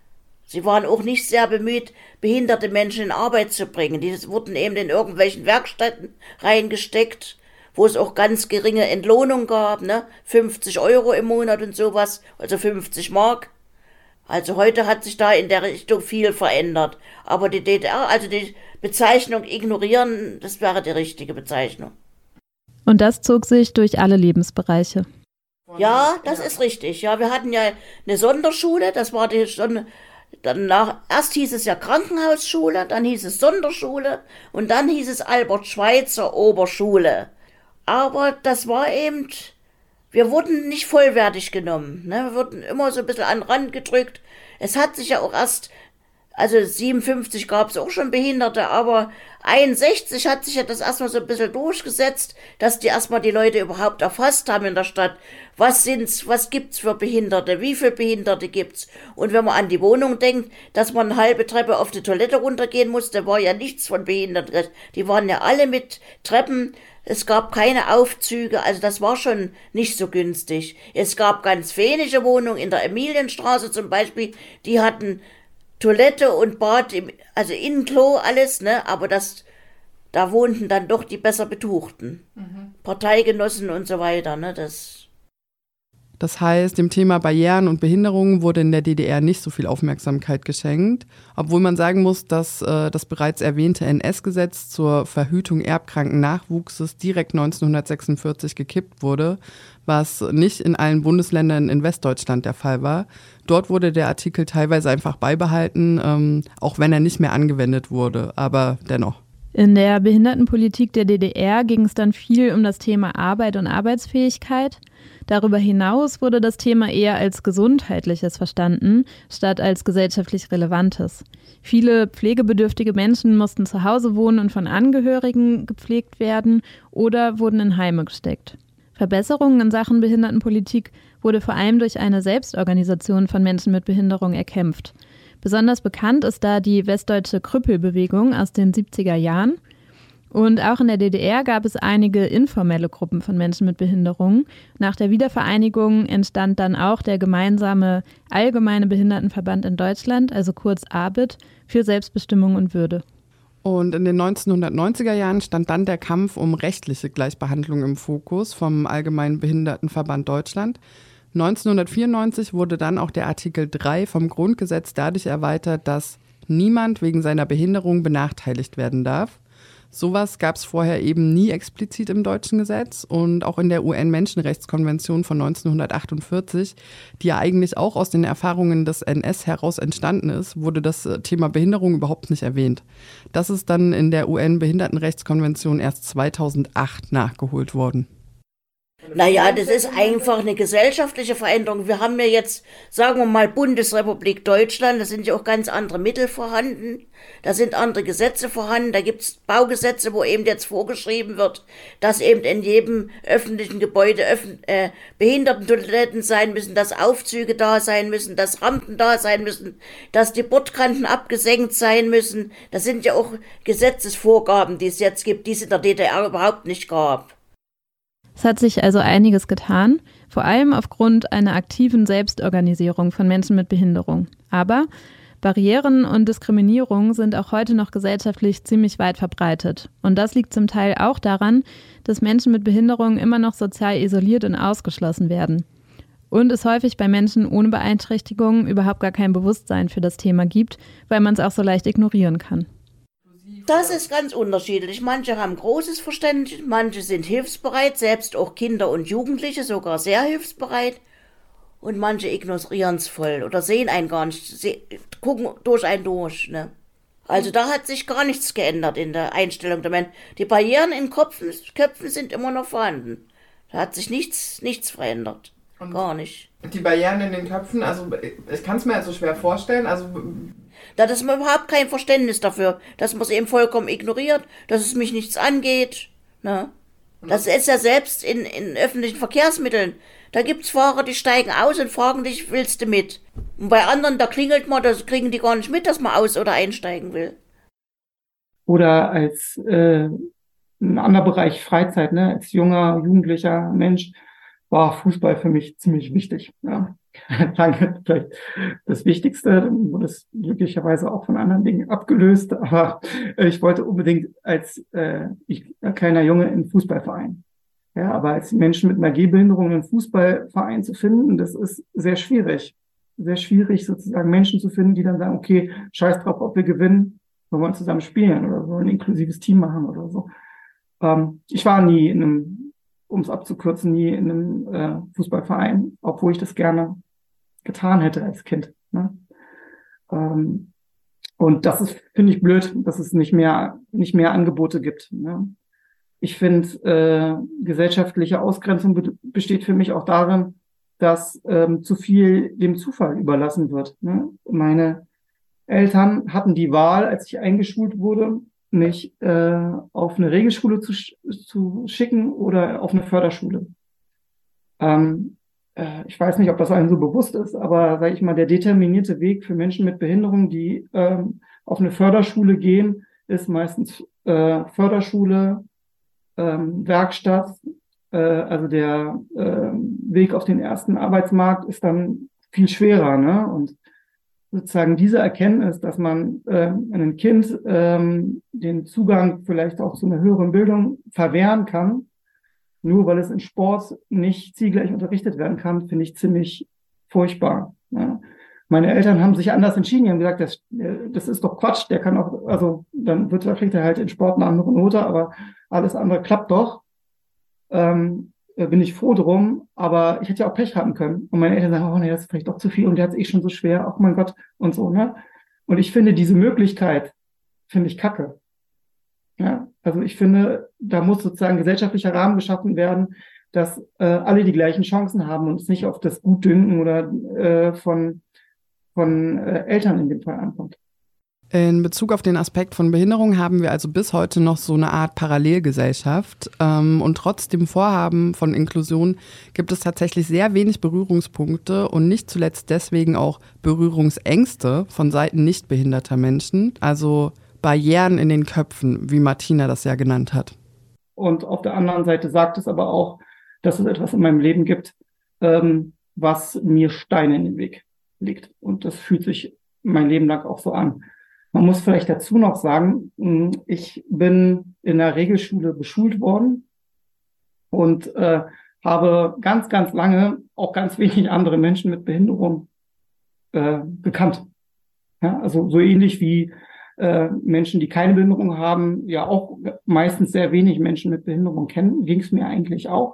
Sie waren auch nicht sehr bemüht, behinderte Menschen in Arbeit zu bringen. Die wurden eben in irgendwelchen Werkstätten reingesteckt, wo es auch ganz geringe Entlohnung gab, ne? fünfzig Euro im Monat und sowas, also fünfzig Mark. Also heute hat sich da in der Richtung viel verändert. Aber die D D R, also die Bezeichnung ignorieren, das wäre die richtige Bezeichnung. Und das zog sich durch alle Lebensbereiche. Ja, das ist richtig. Ja, wir hatten ja eine Sonderschule, das war die schon, danach, erst hieß es ja Krankenhausschule, dann hieß es Sonderschule und dann hieß es Albert-Schweitzer Oberschule. Aber das war eben, wir wurden nicht vollwertig genommen, ne? Wir wurden immer so ein bisschen an den Rand gedrückt. Es hat sich ja auch erst, also siebenundfünfzig gab es auch schon Behinderte, aber einundsechzig hat sich ja das erstmal so ein bisschen durchgesetzt, dass die erstmal die Leute überhaupt erfasst haben in der Stadt. Was sind's, was gibt's für Behinderte, wie viele Behinderte gibt's? Und wenn man an die Wohnung denkt, dass man eine halbe Treppe auf die Toilette runtergehen musste, war ja nichts von Behinderten. Die waren ja alle mit Treppen. Es gab keine Aufzüge, also das war schon nicht so günstig. Es gab ganz wenige Wohnungen in der Emilienstraße zum Beispiel, die hatten Toilette und Bad, im, also Innenklo, alles, ne, aber das, da wohnten dann doch die besser Betuchten. Mhm. Parteigenossen und so weiter, ne, das. Das heißt, dem Thema Barrieren und Behinderungen wurde in der D D R nicht so viel Aufmerksamkeit geschenkt, obwohl man sagen muss, dass äh, das bereits erwähnte N S-Gesetz zur Verhütung erbkranken Nachwuchses direkt neunzehnhundertsechsundvierzig gekippt wurde, was nicht in allen Bundesländern in Westdeutschland der Fall war. Dort wurde der Artikel teilweise einfach beibehalten, ähm, auch wenn er nicht mehr angewendet wurde, aber dennoch. In der Behindertenpolitik der D D R ging es dann viel um das Thema Arbeit und Arbeitsfähigkeit. Darüber hinaus wurde das Thema eher als gesundheitliches verstanden, statt als gesellschaftlich relevantes. Viele pflegebedürftige Menschen mussten zu Hause wohnen und von Angehörigen gepflegt werden oder wurden in Heime gesteckt. Verbesserungen in Sachen Behindertenpolitik wurde vor allem durch eine Selbstorganisation von Menschen mit Behinderung erkämpft. Besonders bekannt ist da die Westdeutsche Krüppelbewegung aus den siebziger Jahren. Und auch in der D D R gab es einige informelle Gruppen von Menschen mit Behinderung. Nach der Wiedervereinigung entstand dann auch der gemeinsame Allgemeine Behindertenverband in Deutschland, also kurz A B I T, für Selbstbestimmung und Würde. Und in den neunzehnhundertneunziger Jahren stand dann der Kampf um rechtliche Gleichbehandlung im Fokus vom Allgemeinen Behindertenverband Deutschland. neunzehnhundertvierundneunzig wurde dann auch der Artikel drei vom Grundgesetz dadurch erweitert, dass niemand wegen seiner Behinderung benachteiligt werden darf. Sowas gab es vorher eben nie explizit im deutschen Gesetz und auch in der U N-Menschenrechtskonvention von neunzehnhundertachtundvierzig, die ja eigentlich auch aus den Erfahrungen des N S heraus entstanden ist, wurde das Thema Behinderung überhaupt nicht erwähnt. Das ist dann in der U N-Behindertenrechtskonvention erst zweitausendacht nachgeholt worden. Naja, das ist einfach eine gesellschaftliche Veränderung. Wir haben ja jetzt, sagen wir mal, Bundesrepublik Deutschland, da sind ja auch ganz andere Mittel vorhanden, da sind andere Gesetze vorhanden, da gibt es Baugesetze, wo eben jetzt vorgeschrieben wird, dass eben in jedem öffentlichen Gebäude öffn- äh, Behindertentoiletten sein müssen, dass Aufzüge da sein müssen, dass Rampen da sein müssen, dass die Bordkanten abgesenkt sein müssen. Das sind ja auch Gesetzesvorgaben, die es jetzt gibt, die es in der D D R überhaupt nicht gab. Es hat sich also einiges getan, vor allem aufgrund einer aktiven Selbstorganisierung von Menschen mit Behinderung. Aber Barrieren und Diskriminierung sind auch heute noch gesellschaftlich ziemlich weit verbreitet. Und das liegt zum Teil auch daran, dass Menschen mit Behinderung immer noch sozial isoliert und ausgeschlossen werden. Und es häufig bei Menschen ohne Beeinträchtigung überhaupt gar kein Bewusstsein für das Thema gibt, weil man es auch so leicht ignorieren kann. Das ist ganz unterschiedlich. Manche haben großes Verständnis, manche sind hilfsbereit, selbst auch Kinder und Jugendliche sogar sehr hilfsbereit. Und manche ignorieren es voll oder sehen einen gar nicht, se- gucken durch einen durch. Ne? Also da hat sich gar nichts geändert in der Einstellung der Menschen. Die Barrieren in Köpfen, Köpfen sind immer noch vorhanden. Da hat sich nichts, nichts verändert. Und gar nicht. Die Barrieren in den Köpfen, also ich kann es mir halt so schwer vorstellen, also Da ist man überhaupt kein Verständnis dafür, dass man es eben vollkommen ignoriert, dass es mich nichts angeht. Ne? Das ist ja selbst in, in öffentlichen Verkehrsmitteln. Da gibt es Fahrer, die steigen aus und fragen dich, willst du mit? Und bei anderen, da klingelt man, da kriegen die gar nicht mit, dass man aus- oder einsteigen will. Oder als äh, ein anderer Bereich Freizeit, ne? Als junger, jugendlicher Mensch war Fußball für mich ziemlich wichtig. Ja. Lange vielleicht das Wichtigste, dann wurde es glücklicherweise auch von anderen Dingen abgelöst, aber äh, ich wollte unbedingt als äh, ich, äh, kleiner Junge in den Fußballverein. Ja, aber als Menschen mit einer Gehbehinderung einen Fußballverein zu finden, das ist sehr schwierig. Sehr schwierig, sozusagen Menschen zu finden, die dann sagen, okay, scheiß drauf, ob wir gewinnen, wir wollen zusammen spielen oder wir wollen ein inklusives Team machen oder so. Ähm, ich war nie in einem, um es abzukürzen, nie in einem äh, Fußballverein, obwohl ich das gerne getan hätte als Kind. Ne? Ähm, und das ist, finde ich, blöd, dass es nicht mehr, nicht mehr Angebote gibt. Ne? Ich finde, äh, gesellschaftliche Ausgrenzung be- besteht für mich auch darin, dass ähm, zu viel dem Zufall überlassen wird. Ne? Meine Eltern hatten die Wahl, als ich eingeschult wurde, mich äh, auf eine Regelschule zu, sch- zu schicken oder auf eine Förderschule. Ähm, äh, ich weiß nicht, ob das einem so bewusst ist, aber sage ich mal, der determinierte Weg für Menschen mit Behinderung, die ähm, auf eine Förderschule gehen, ist meistens äh, Förderschule, ähm, Werkstatt. Äh, also der äh, Weg auf den ersten Arbeitsmarkt ist dann viel schwerer, ne? Und sozusagen diese Erkenntnis, dass man äh, einem Kind ähm, den Zugang vielleicht auch zu einer höheren Bildung verwehren kann, nur weil es in Sport nicht zielgleich unterrichtet werden kann, finde ich ziemlich furchtbar. Ja. Meine Eltern haben sich anders entschieden, die haben gesagt, das, das ist doch Quatsch, der kann auch, also dann wird, kriegt er halt in Sport eine andere Note, aber alles andere klappt doch. Ähm, bin ich froh drum, aber ich hätte ja auch Pech haben können. Und meine Eltern sagen, oh nee, das ist vielleicht doch zu viel und der hat es eh schon so schwer, oh mein Gott, und so, ne? Und ich finde diese Möglichkeit, finde ich kacke. Ja, also ich finde, da muss sozusagen gesellschaftlicher Rahmen geschaffen werden, dass äh, alle die gleichen Chancen haben und es nicht auf das Gutdünken oder äh, von, von äh, Eltern in dem Fall ankommt. In Bezug auf den Aspekt von Behinderung haben wir also bis heute noch so eine Art Parallelgesellschaft. Ähm, und trotz dem Vorhaben von Inklusion gibt es tatsächlich sehr wenig Berührungspunkte und nicht zuletzt deswegen auch Berührungsängste von Seiten nicht behinderter Menschen. Also Barrieren in den Köpfen, wie Martina das ja genannt hat. Und auf der anderen Seite sagt es aber auch, dass es etwas in meinem Leben gibt, ähm, was mir Steine in den Weg legt. Und das fühlt sich mein Leben lang auch so an. Man muss vielleicht dazu noch sagen, ich bin in der Regelschule beschult worden und äh, habe ganz, ganz lange auch ganz wenig andere Menschen mit Behinderung äh, gekannt. Ja, also so ähnlich wie äh, Menschen, die keine Behinderung haben, ja auch meistens sehr wenig Menschen mit Behinderung kennen, ging es mir eigentlich auch.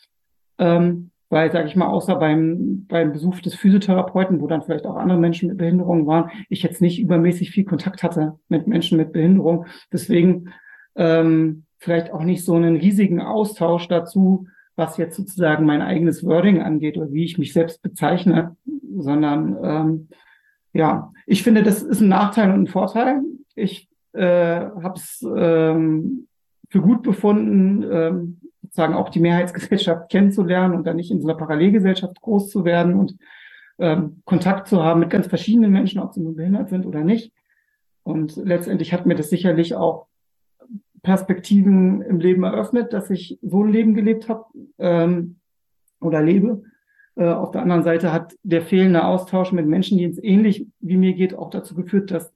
Ähm, Weil, sage ich mal, außer beim beim Besuch des Physiotherapeuten, wo dann vielleicht auch andere Menschen mit Behinderung waren, ich jetzt nicht übermäßig viel Kontakt hatte mit Menschen mit Behinderung. Deswegen ähm, vielleicht auch nicht so einen riesigen Austausch dazu, was jetzt sozusagen mein eigenes Wording angeht oder wie ich mich selbst bezeichne, sondern ähm, ja, ich finde, das ist ein Nachteil und ein Vorteil. Ich äh, habe es ähm, für gut befunden, ähm, sozusagen auch die Mehrheitsgesellschaft kennenzulernen und dann nicht in so einer Parallelgesellschaft groß zu werden und ähm, Kontakt zu haben mit ganz verschiedenen Menschen, ob sie nun behindert sind oder nicht. Und letztendlich hat mir das sicherlich auch Perspektiven im Leben eröffnet, dass ich so ein Leben gelebt habe ähm, oder lebe. Äh, auf der anderen Seite hat der fehlende Austausch mit Menschen, denen es ähnlich wie mir geht, auch dazu geführt, dass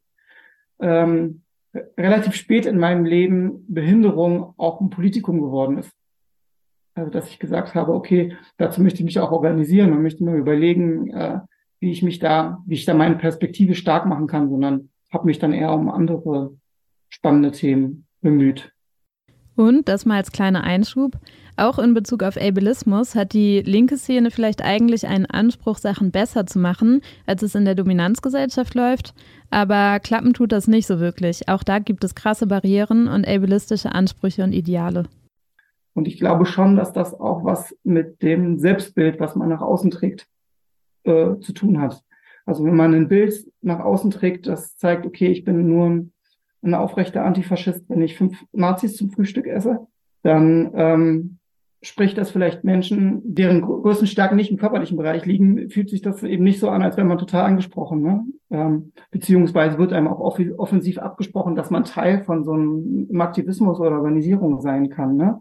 ähm, relativ spät in meinem Leben Behinderung auch ein Politikum geworden ist. Also dass ich gesagt habe, okay, dazu möchte ich mich auch organisieren und möchte mir überlegen, äh, wie ich mich da, wie ich da meine Perspektive stark machen kann, sondern habe mich dann eher um andere spannende Themen bemüht. Und, das mal als kleiner Einschub, auch in Bezug auf Ableismus hat die linke Szene vielleicht eigentlich einen Anspruch, Sachen besser zu machen, als es in der Dominanzgesellschaft läuft, aber klappen tut das nicht so wirklich. Auch da gibt es krasse Barrieren und ableistische Ansprüche und Ideale. Und ich glaube schon, dass das auch was mit dem Selbstbild, was man nach außen trägt, äh, zu tun hat. Also wenn man ein Bild nach außen trägt, das zeigt, okay, ich bin nur ein aufrechter Antifaschist, wenn ich fünf Nazis zum Frühstück esse, dann ähm, spricht das vielleicht Menschen, deren größten Stärken nicht im körperlichen Bereich liegen, fühlt sich das eben nicht so an, als wäre man total angesprochen. Ne? Ähm, beziehungsweise wird einem auch off- offensiv abgesprochen, dass man Teil von so einem Aktivismus oder Organisierung sein kann. Ne?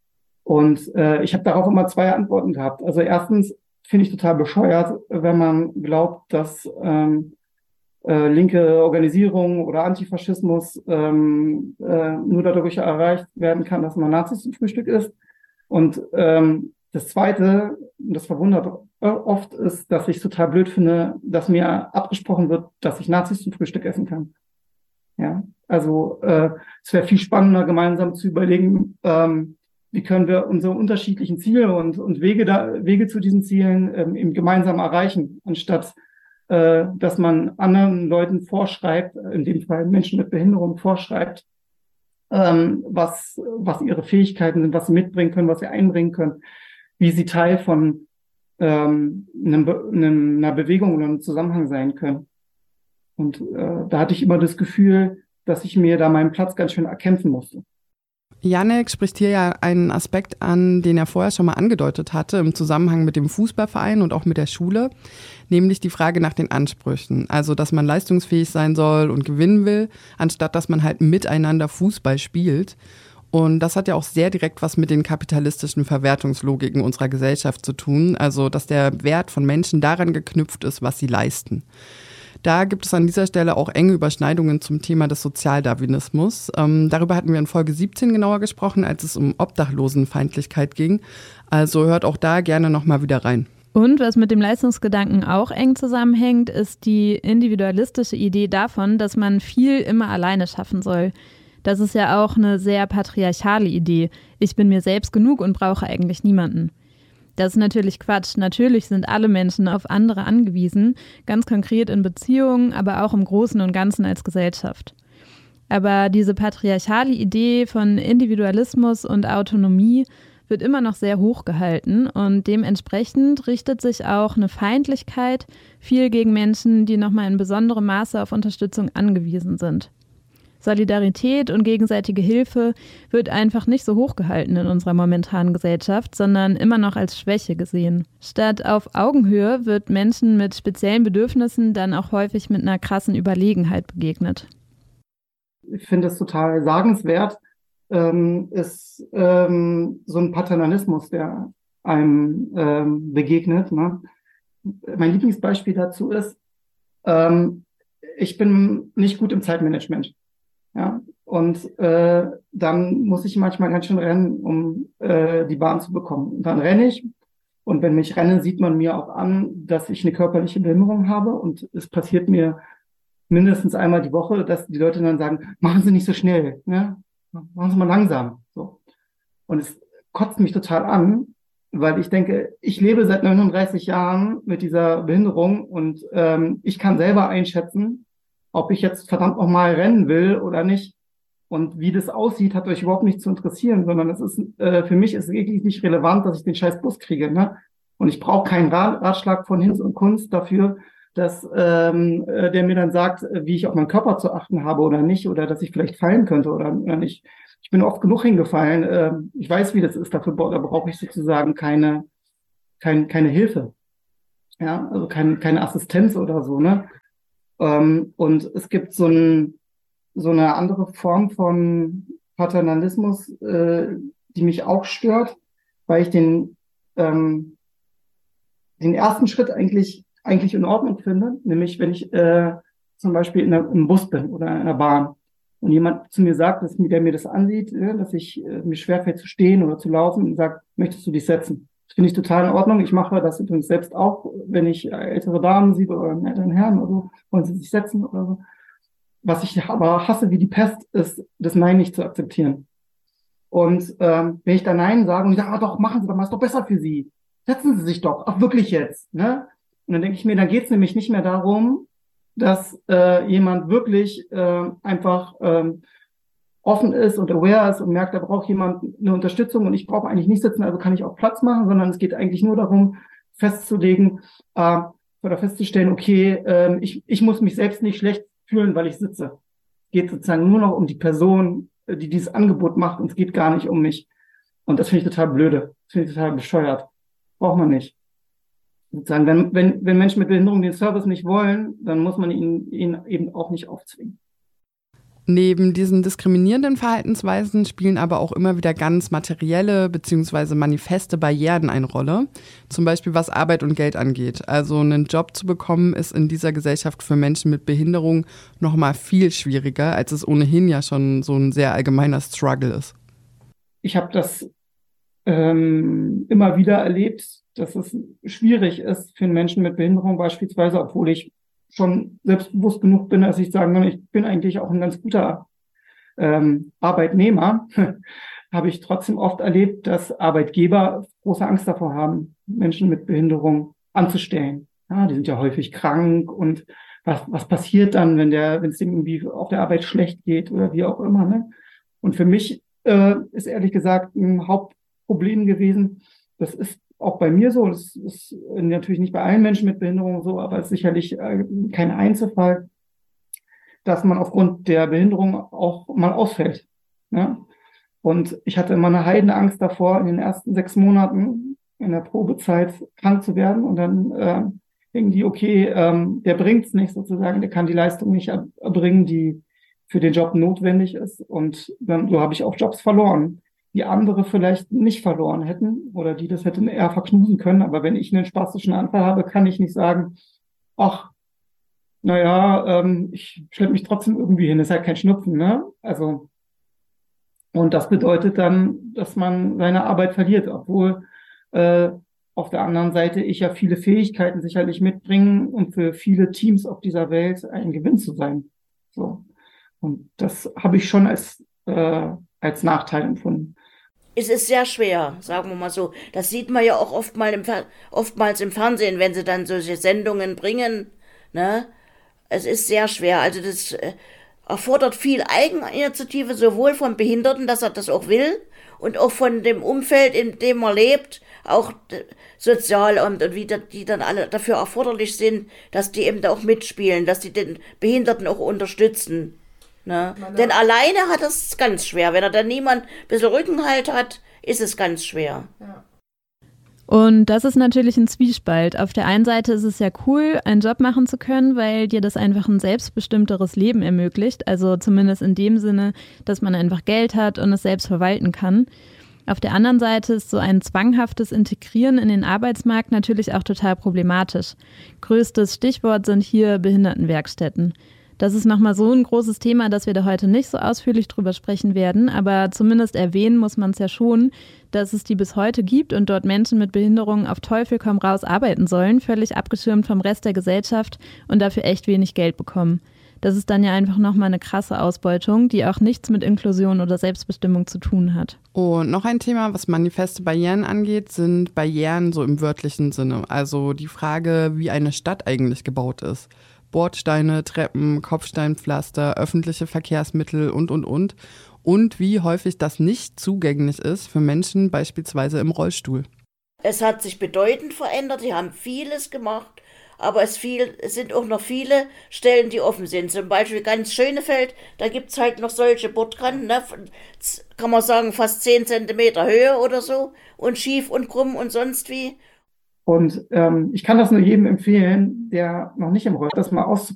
Und äh, ich habe darauf immer zwei Antworten gehabt. Also erstens finde ich total bescheuert, wenn man glaubt, dass ähm, äh, linke Organisierung oder Antifaschismus ähm, äh, nur dadurch erreicht werden kann, dass man Nazis zum Frühstück isst. Und ähm, das Zweite, das verwundert oft, ist, dass ich es total blöd finde, dass mir abgesprochen wird, dass ich Nazis zum Frühstück essen kann. Ja, also äh, es wäre viel spannender, gemeinsam zu überlegen, ähm, wie können wir unsere unterschiedlichen Ziele und, und Wege da, Wege zu diesen Zielen ähm, eben gemeinsam erreichen, anstatt äh, dass man anderen Leuten vorschreibt, in dem Fall Menschen mit Behinderung vorschreibt, ähm, was, was ihre Fähigkeiten sind, was sie mitbringen können, was sie einbringen können, wie sie Teil von ähm, einem, einem, einer Bewegung oder einem Zusammenhang sein können. Und äh, da hatte ich immer das Gefühl, dass ich mir da meinen Platz ganz schön erkämpfen musste. Jannik spricht hier ja einen Aspekt an, den er vorher schon mal angedeutet hatte im Zusammenhang mit dem Fußballverein und auch mit der Schule, nämlich die Frage nach den Ansprüchen. Also, dass man leistungsfähig sein soll und gewinnen will, anstatt dass man halt miteinander Fußball spielt. Und das hat ja auch sehr direkt was mit den kapitalistischen Verwertungslogiken unserer Gesellschaft zu tun. Also, dass der Wert von Menschen daran geknüpft ist, was sie leisten. Da gibt es an dieser Stelle auch enge Überschneidungen zum Thema des Sozialdarwinismus. Ähm, darüber hatten wir in Folge siebzehn genauer gesprochen, als es um Obdachlosenfeindlichkeit ging. Also hört auch da gerne nochmal wieder rein. Und was mit dem Leistungsgedanken auch eng zusammenhängt, ist die individualistische Idee davon, dass man viel immer alleine schaffen soll. Das ist ja auch eine sehr patriarchale Idee. Ich bin mir selbst genug und brauche eigentlich niemanden. Das ist natürlich Quatsch. Natürlich sind alle Menschen auf andere angewiesen, ganz konkret in Beziehungen, aber auch im Großen und Ganzen als Gesellschaft. Aber diese patriarchale Idee von Individualismus und Autonomie wird immer noch sehr hoch gehalten und dementsprechend richtet sich auch eine Feindlichkeit viel gegen Menschen, die nochmal in besonderem Maße auf Unterstützung angewiesen sind. Solidarität und gegenseitige Hilfe wird einfach nicht so hochgehalten in unserer momentanen Gesellschaft, sondern immer noch als Schwäche gesehen. Statt auf Augenhöhe wird Menschen mit speziellen Bedürfnissen dann auch häufig mit einer krassen Überlegenheit begegnet. Ich finde es total sagenswert, ähm, ist ähm, so ein Paternalismus, der einem ähm, begegnet. Ne? Mein Lieblingsbeispiel dazu ist, ähm, ich bin nicht gut im Zeitmanagement. Ja, und äh, dann muss ich manchmal ganz schön rennen, um äh, die Bahn zu bekommen. Und dann renne ich. Und wenn ich renne, sieht man mir auch an, dass ich eine körperliche Behinderung habe. Und es passiert mir mindestens einmal die Woche, dass die Leute dann sagen, machen Sie nicht so schnell, ne? Machen Sie mal langsam. So. Und es kotzt mich total an, weil ich denke, ich lebe seit neununddreißig Jahren mit dieser Behinderung und ähm, ich kann selber einschätzen, ob ich jetzt verdammt noch mal rennen will oder nicht. Und wie das aussieht, hat euch überhaupt nicht zu interessieren, sondern es ist, äh, für mich ist es wirklich nicht relevant, dass ich den scheiß Bus kriege, ne? Und ich brauche keinen Ratschlag von Hinz und Kunst dafür, dass ähm, äh, der mir dann sagt, wie ich auf meinen Körper zu achten habe oder nicht, oder dass ich vielleicht fallen könnte oder, oder nicht. Ich bin oft genug hingefallen. Äh, ich weiß, wie das ist. Dafür da brauche ich sozusagen keine kein, keine Hilfe, ja, also kein, keine Assistenz oder so, ne? Ähm, und es gibt so ein so eine andere Form von Paternalismus, äh, die mich auch stört, weil ich den ähm, den ersten Schritt eigentlich eigentlich in Ordnung finde, nämlich wenn ich äh, zum Beispiel in der, im Bus bin oder in einer Bahn und jemand zu mir sagt, dass, der mir das ansieht, äh, dass ich äh, mir schwerfällt zu stehen oder zu laufen und sagt, möchtest du dich setzen? Das finde ich total in Ordnung. Ich mache das übrigens selbst auch, wenn ich ältere Damen sehe oder älteren Herren oder so, wollen sie sich setzen oder so. Was ich aber hasse wie die Pest, ist, das Nein nicht zu akzeptieren. Und ähm, wenn ich da Nein sage und ich sage, ah, doch, machen Sie doch mal, ist doch besser für Sie. Setzen Sie sich doch, ach wirklich jetzt, ne? Und dann denke ich mir, dann geht es nämlich nicht mehr darum, dass äh, jemand wirklich äh, einfach ähm, offen ist und aware ist und merkt, da braucht jemand eine Unterstützung und ich brauche eigentlich nicht sitzen, also kann ich auch Platz machen, sondern es geht eigentlich nur darum, festzulegen äh, oder festzustellen, okay, äh, ich, ich muss mich selbst nicht schlecht fühlen, weil ich sitze. Es geht sozusagen nur noch um die Person, die dieses Angebot macht und es geht gar nicht um mich. Und das finde ich total blöde. Das finde ich total bescheuert. Braucht man nicht. Sozusagen, wenn, wenn, wenn Menschen mit Behinderung den Service nicht wollen, dann muss man ihn, ihn eben auch nicht aufzwingen. Neben diesen diskriminierenden Verhaltensweisen spielen aber auch immer wieder ganz materielle bzw. manifeste Barrieren eine Rolle. Zum Beispiel was Arbeit und Geld angeht. Also einen Job zu bekommen ist in dieser Gesellschaft für Menschen mit Behinderung noch mal viel schwieriger, als es ohnehin ja schon so ein sehr allgemeiner Struggle ist. Ich habe das ähm, immer wieder erlebt, dass es schwierig ist für einen Menschen mit Behinderung beispielsweise, obwohl ich schon selbstbewusst genug bin, dass ich sagen kann, ich bin eigentlich auch ein ganz guter ähm, Arbeitnehmer, habe ich trotzdem oft erlebt, dass Arbeitgeber große Angst davor haben, Menschen mit Behinderung anzustellen. Ja, die sind ja häufig krank und was, was passiert dann, wenn der, wenn es dem irgendwie auf der Arbeit schlecht geht oder wie auch immer, ne? Und für mich äh, ist ehrlich gesagt ein Hauptproblem gewesen, das ist auch bei mir so, das ist natürlich nicht bei allen Menschen mit Behinderung so, aber es ist sicherlich äh, kein Einzelfall, dass man aufgrund der Behinderung auch mal ausfällt. Ne? Und ich hatte immer eine heidene Angst davor, in den ersten sechs Monaten in der Probezeit krank zu werden und dann äh, irgendwie, okay, ähm, der bringt's nicht sozusagen, der kann die Leistung nicht erbringen, die für den Job notwendig ist. Und dann so habe ich auch Jobs verloren, die andere vielleicht nicht verloren hätten oder die das hätten eher verknusen können. Aber wenn ich einen spastischen Anfall habe, kann ich nicht sagen, ach, naja, ähm, ich schleppe mich trotzdem irgendwie hin. Das ist halt kein Schnupfen, ne? Also, und das bedeutet dann, dass man seine Arbeit verliert, obwohl äh, auf der anderen Seite ich ja viele Fähigkeiten sicherlich mitbringen und für viele Teams auf dieser Welt ein Gewinn zu sein. So. Und das habe ich schon als, äh, als Nachteil empfunden. Es ist sehr schwer, sagen wir mal so. Das sieht man ja auch oftmals im, Fer- oftmals im Fernsehen, wenn sie dann solche Sendungen bringen. Ne? Es ist sehr schwer. Also das äh, erfordert viel Eigeninitiative, sowohl vom Behinderten, dass er das auch will, und auch von dem Umfeld, in dem er lebt, auch Sozialamt und wie die dann alle dafür erforderlich sind, dass die eben da auch mitspielen, dass die den Behinderten auch unterstützen. Ne? Denn alleine hat es ganz schwer. Wenn er dann niemand ein bisschen Rückenhalt hat, ist es ganz schwer. Ja. Und das ist natürlich ein Zwiespalt. Auf der einen Seite ist es ja cool, einen Job machen zu können, weil dir das einfach ein selbstbestimmteres Leben ermöglicht. Also zumindest in dem Sinne, dass man einfach Geld hat und es selbst verwalten kann. Auf der anderen Seite ist so ein zwanghaftes Integrieren in den Arbeitsmarkt natürlich auch total problematisch. Größtes Stichwort sind hier Behindertenwerkstätten. Das ist nochmal so ein großes Thema, dass wir da heute nicht so ausführlich drüber sprechen werden, aber zumindest erwähnen muss man es ja schon, dass es die bis heute gibt und dort Menschen mit Behinderungen auf Teufel komm raus arbeiten sollen, völlig abgeschirmt vom Rest der Gesellschaft und dafür echt wenig Geld bekommen. Das ist dann ja einfach nochmal eine krasse Ausbeutung, die auch nichts mit Inklusion oder Selbstbestimmung zu tun hat. Und noch ein Thema, was manifeste Barrieren angeht, sind Barrieren so im wörtlichen Sinne. Also die Frage, wie eine Stadt eigentlich gebaut ist. Bordsteine, Treppen, Kopfsteinpflaster, öffentliche Verkehrsmittel und, und, und. Und wie häufig das nicht zugänglich ist für Menschen beispielsweise im Rollstuhl. Es hat sich bedeutend verändert, die haben vieles gemacht, aber es, viel, es sind auch noch viele Stellen, die offen sind. Zum Beispiel ganz Schönefeld, da gibt es halt noch solche Bordkanten, ne, kann man sagen fast zehn Zentimeter Höhe oder so und schief und krumm und sonst wie. Und ähm, ich kann das nur jedem empfehlen, der noch nicht im Rollstuhl ist, das mal auszuprobieren.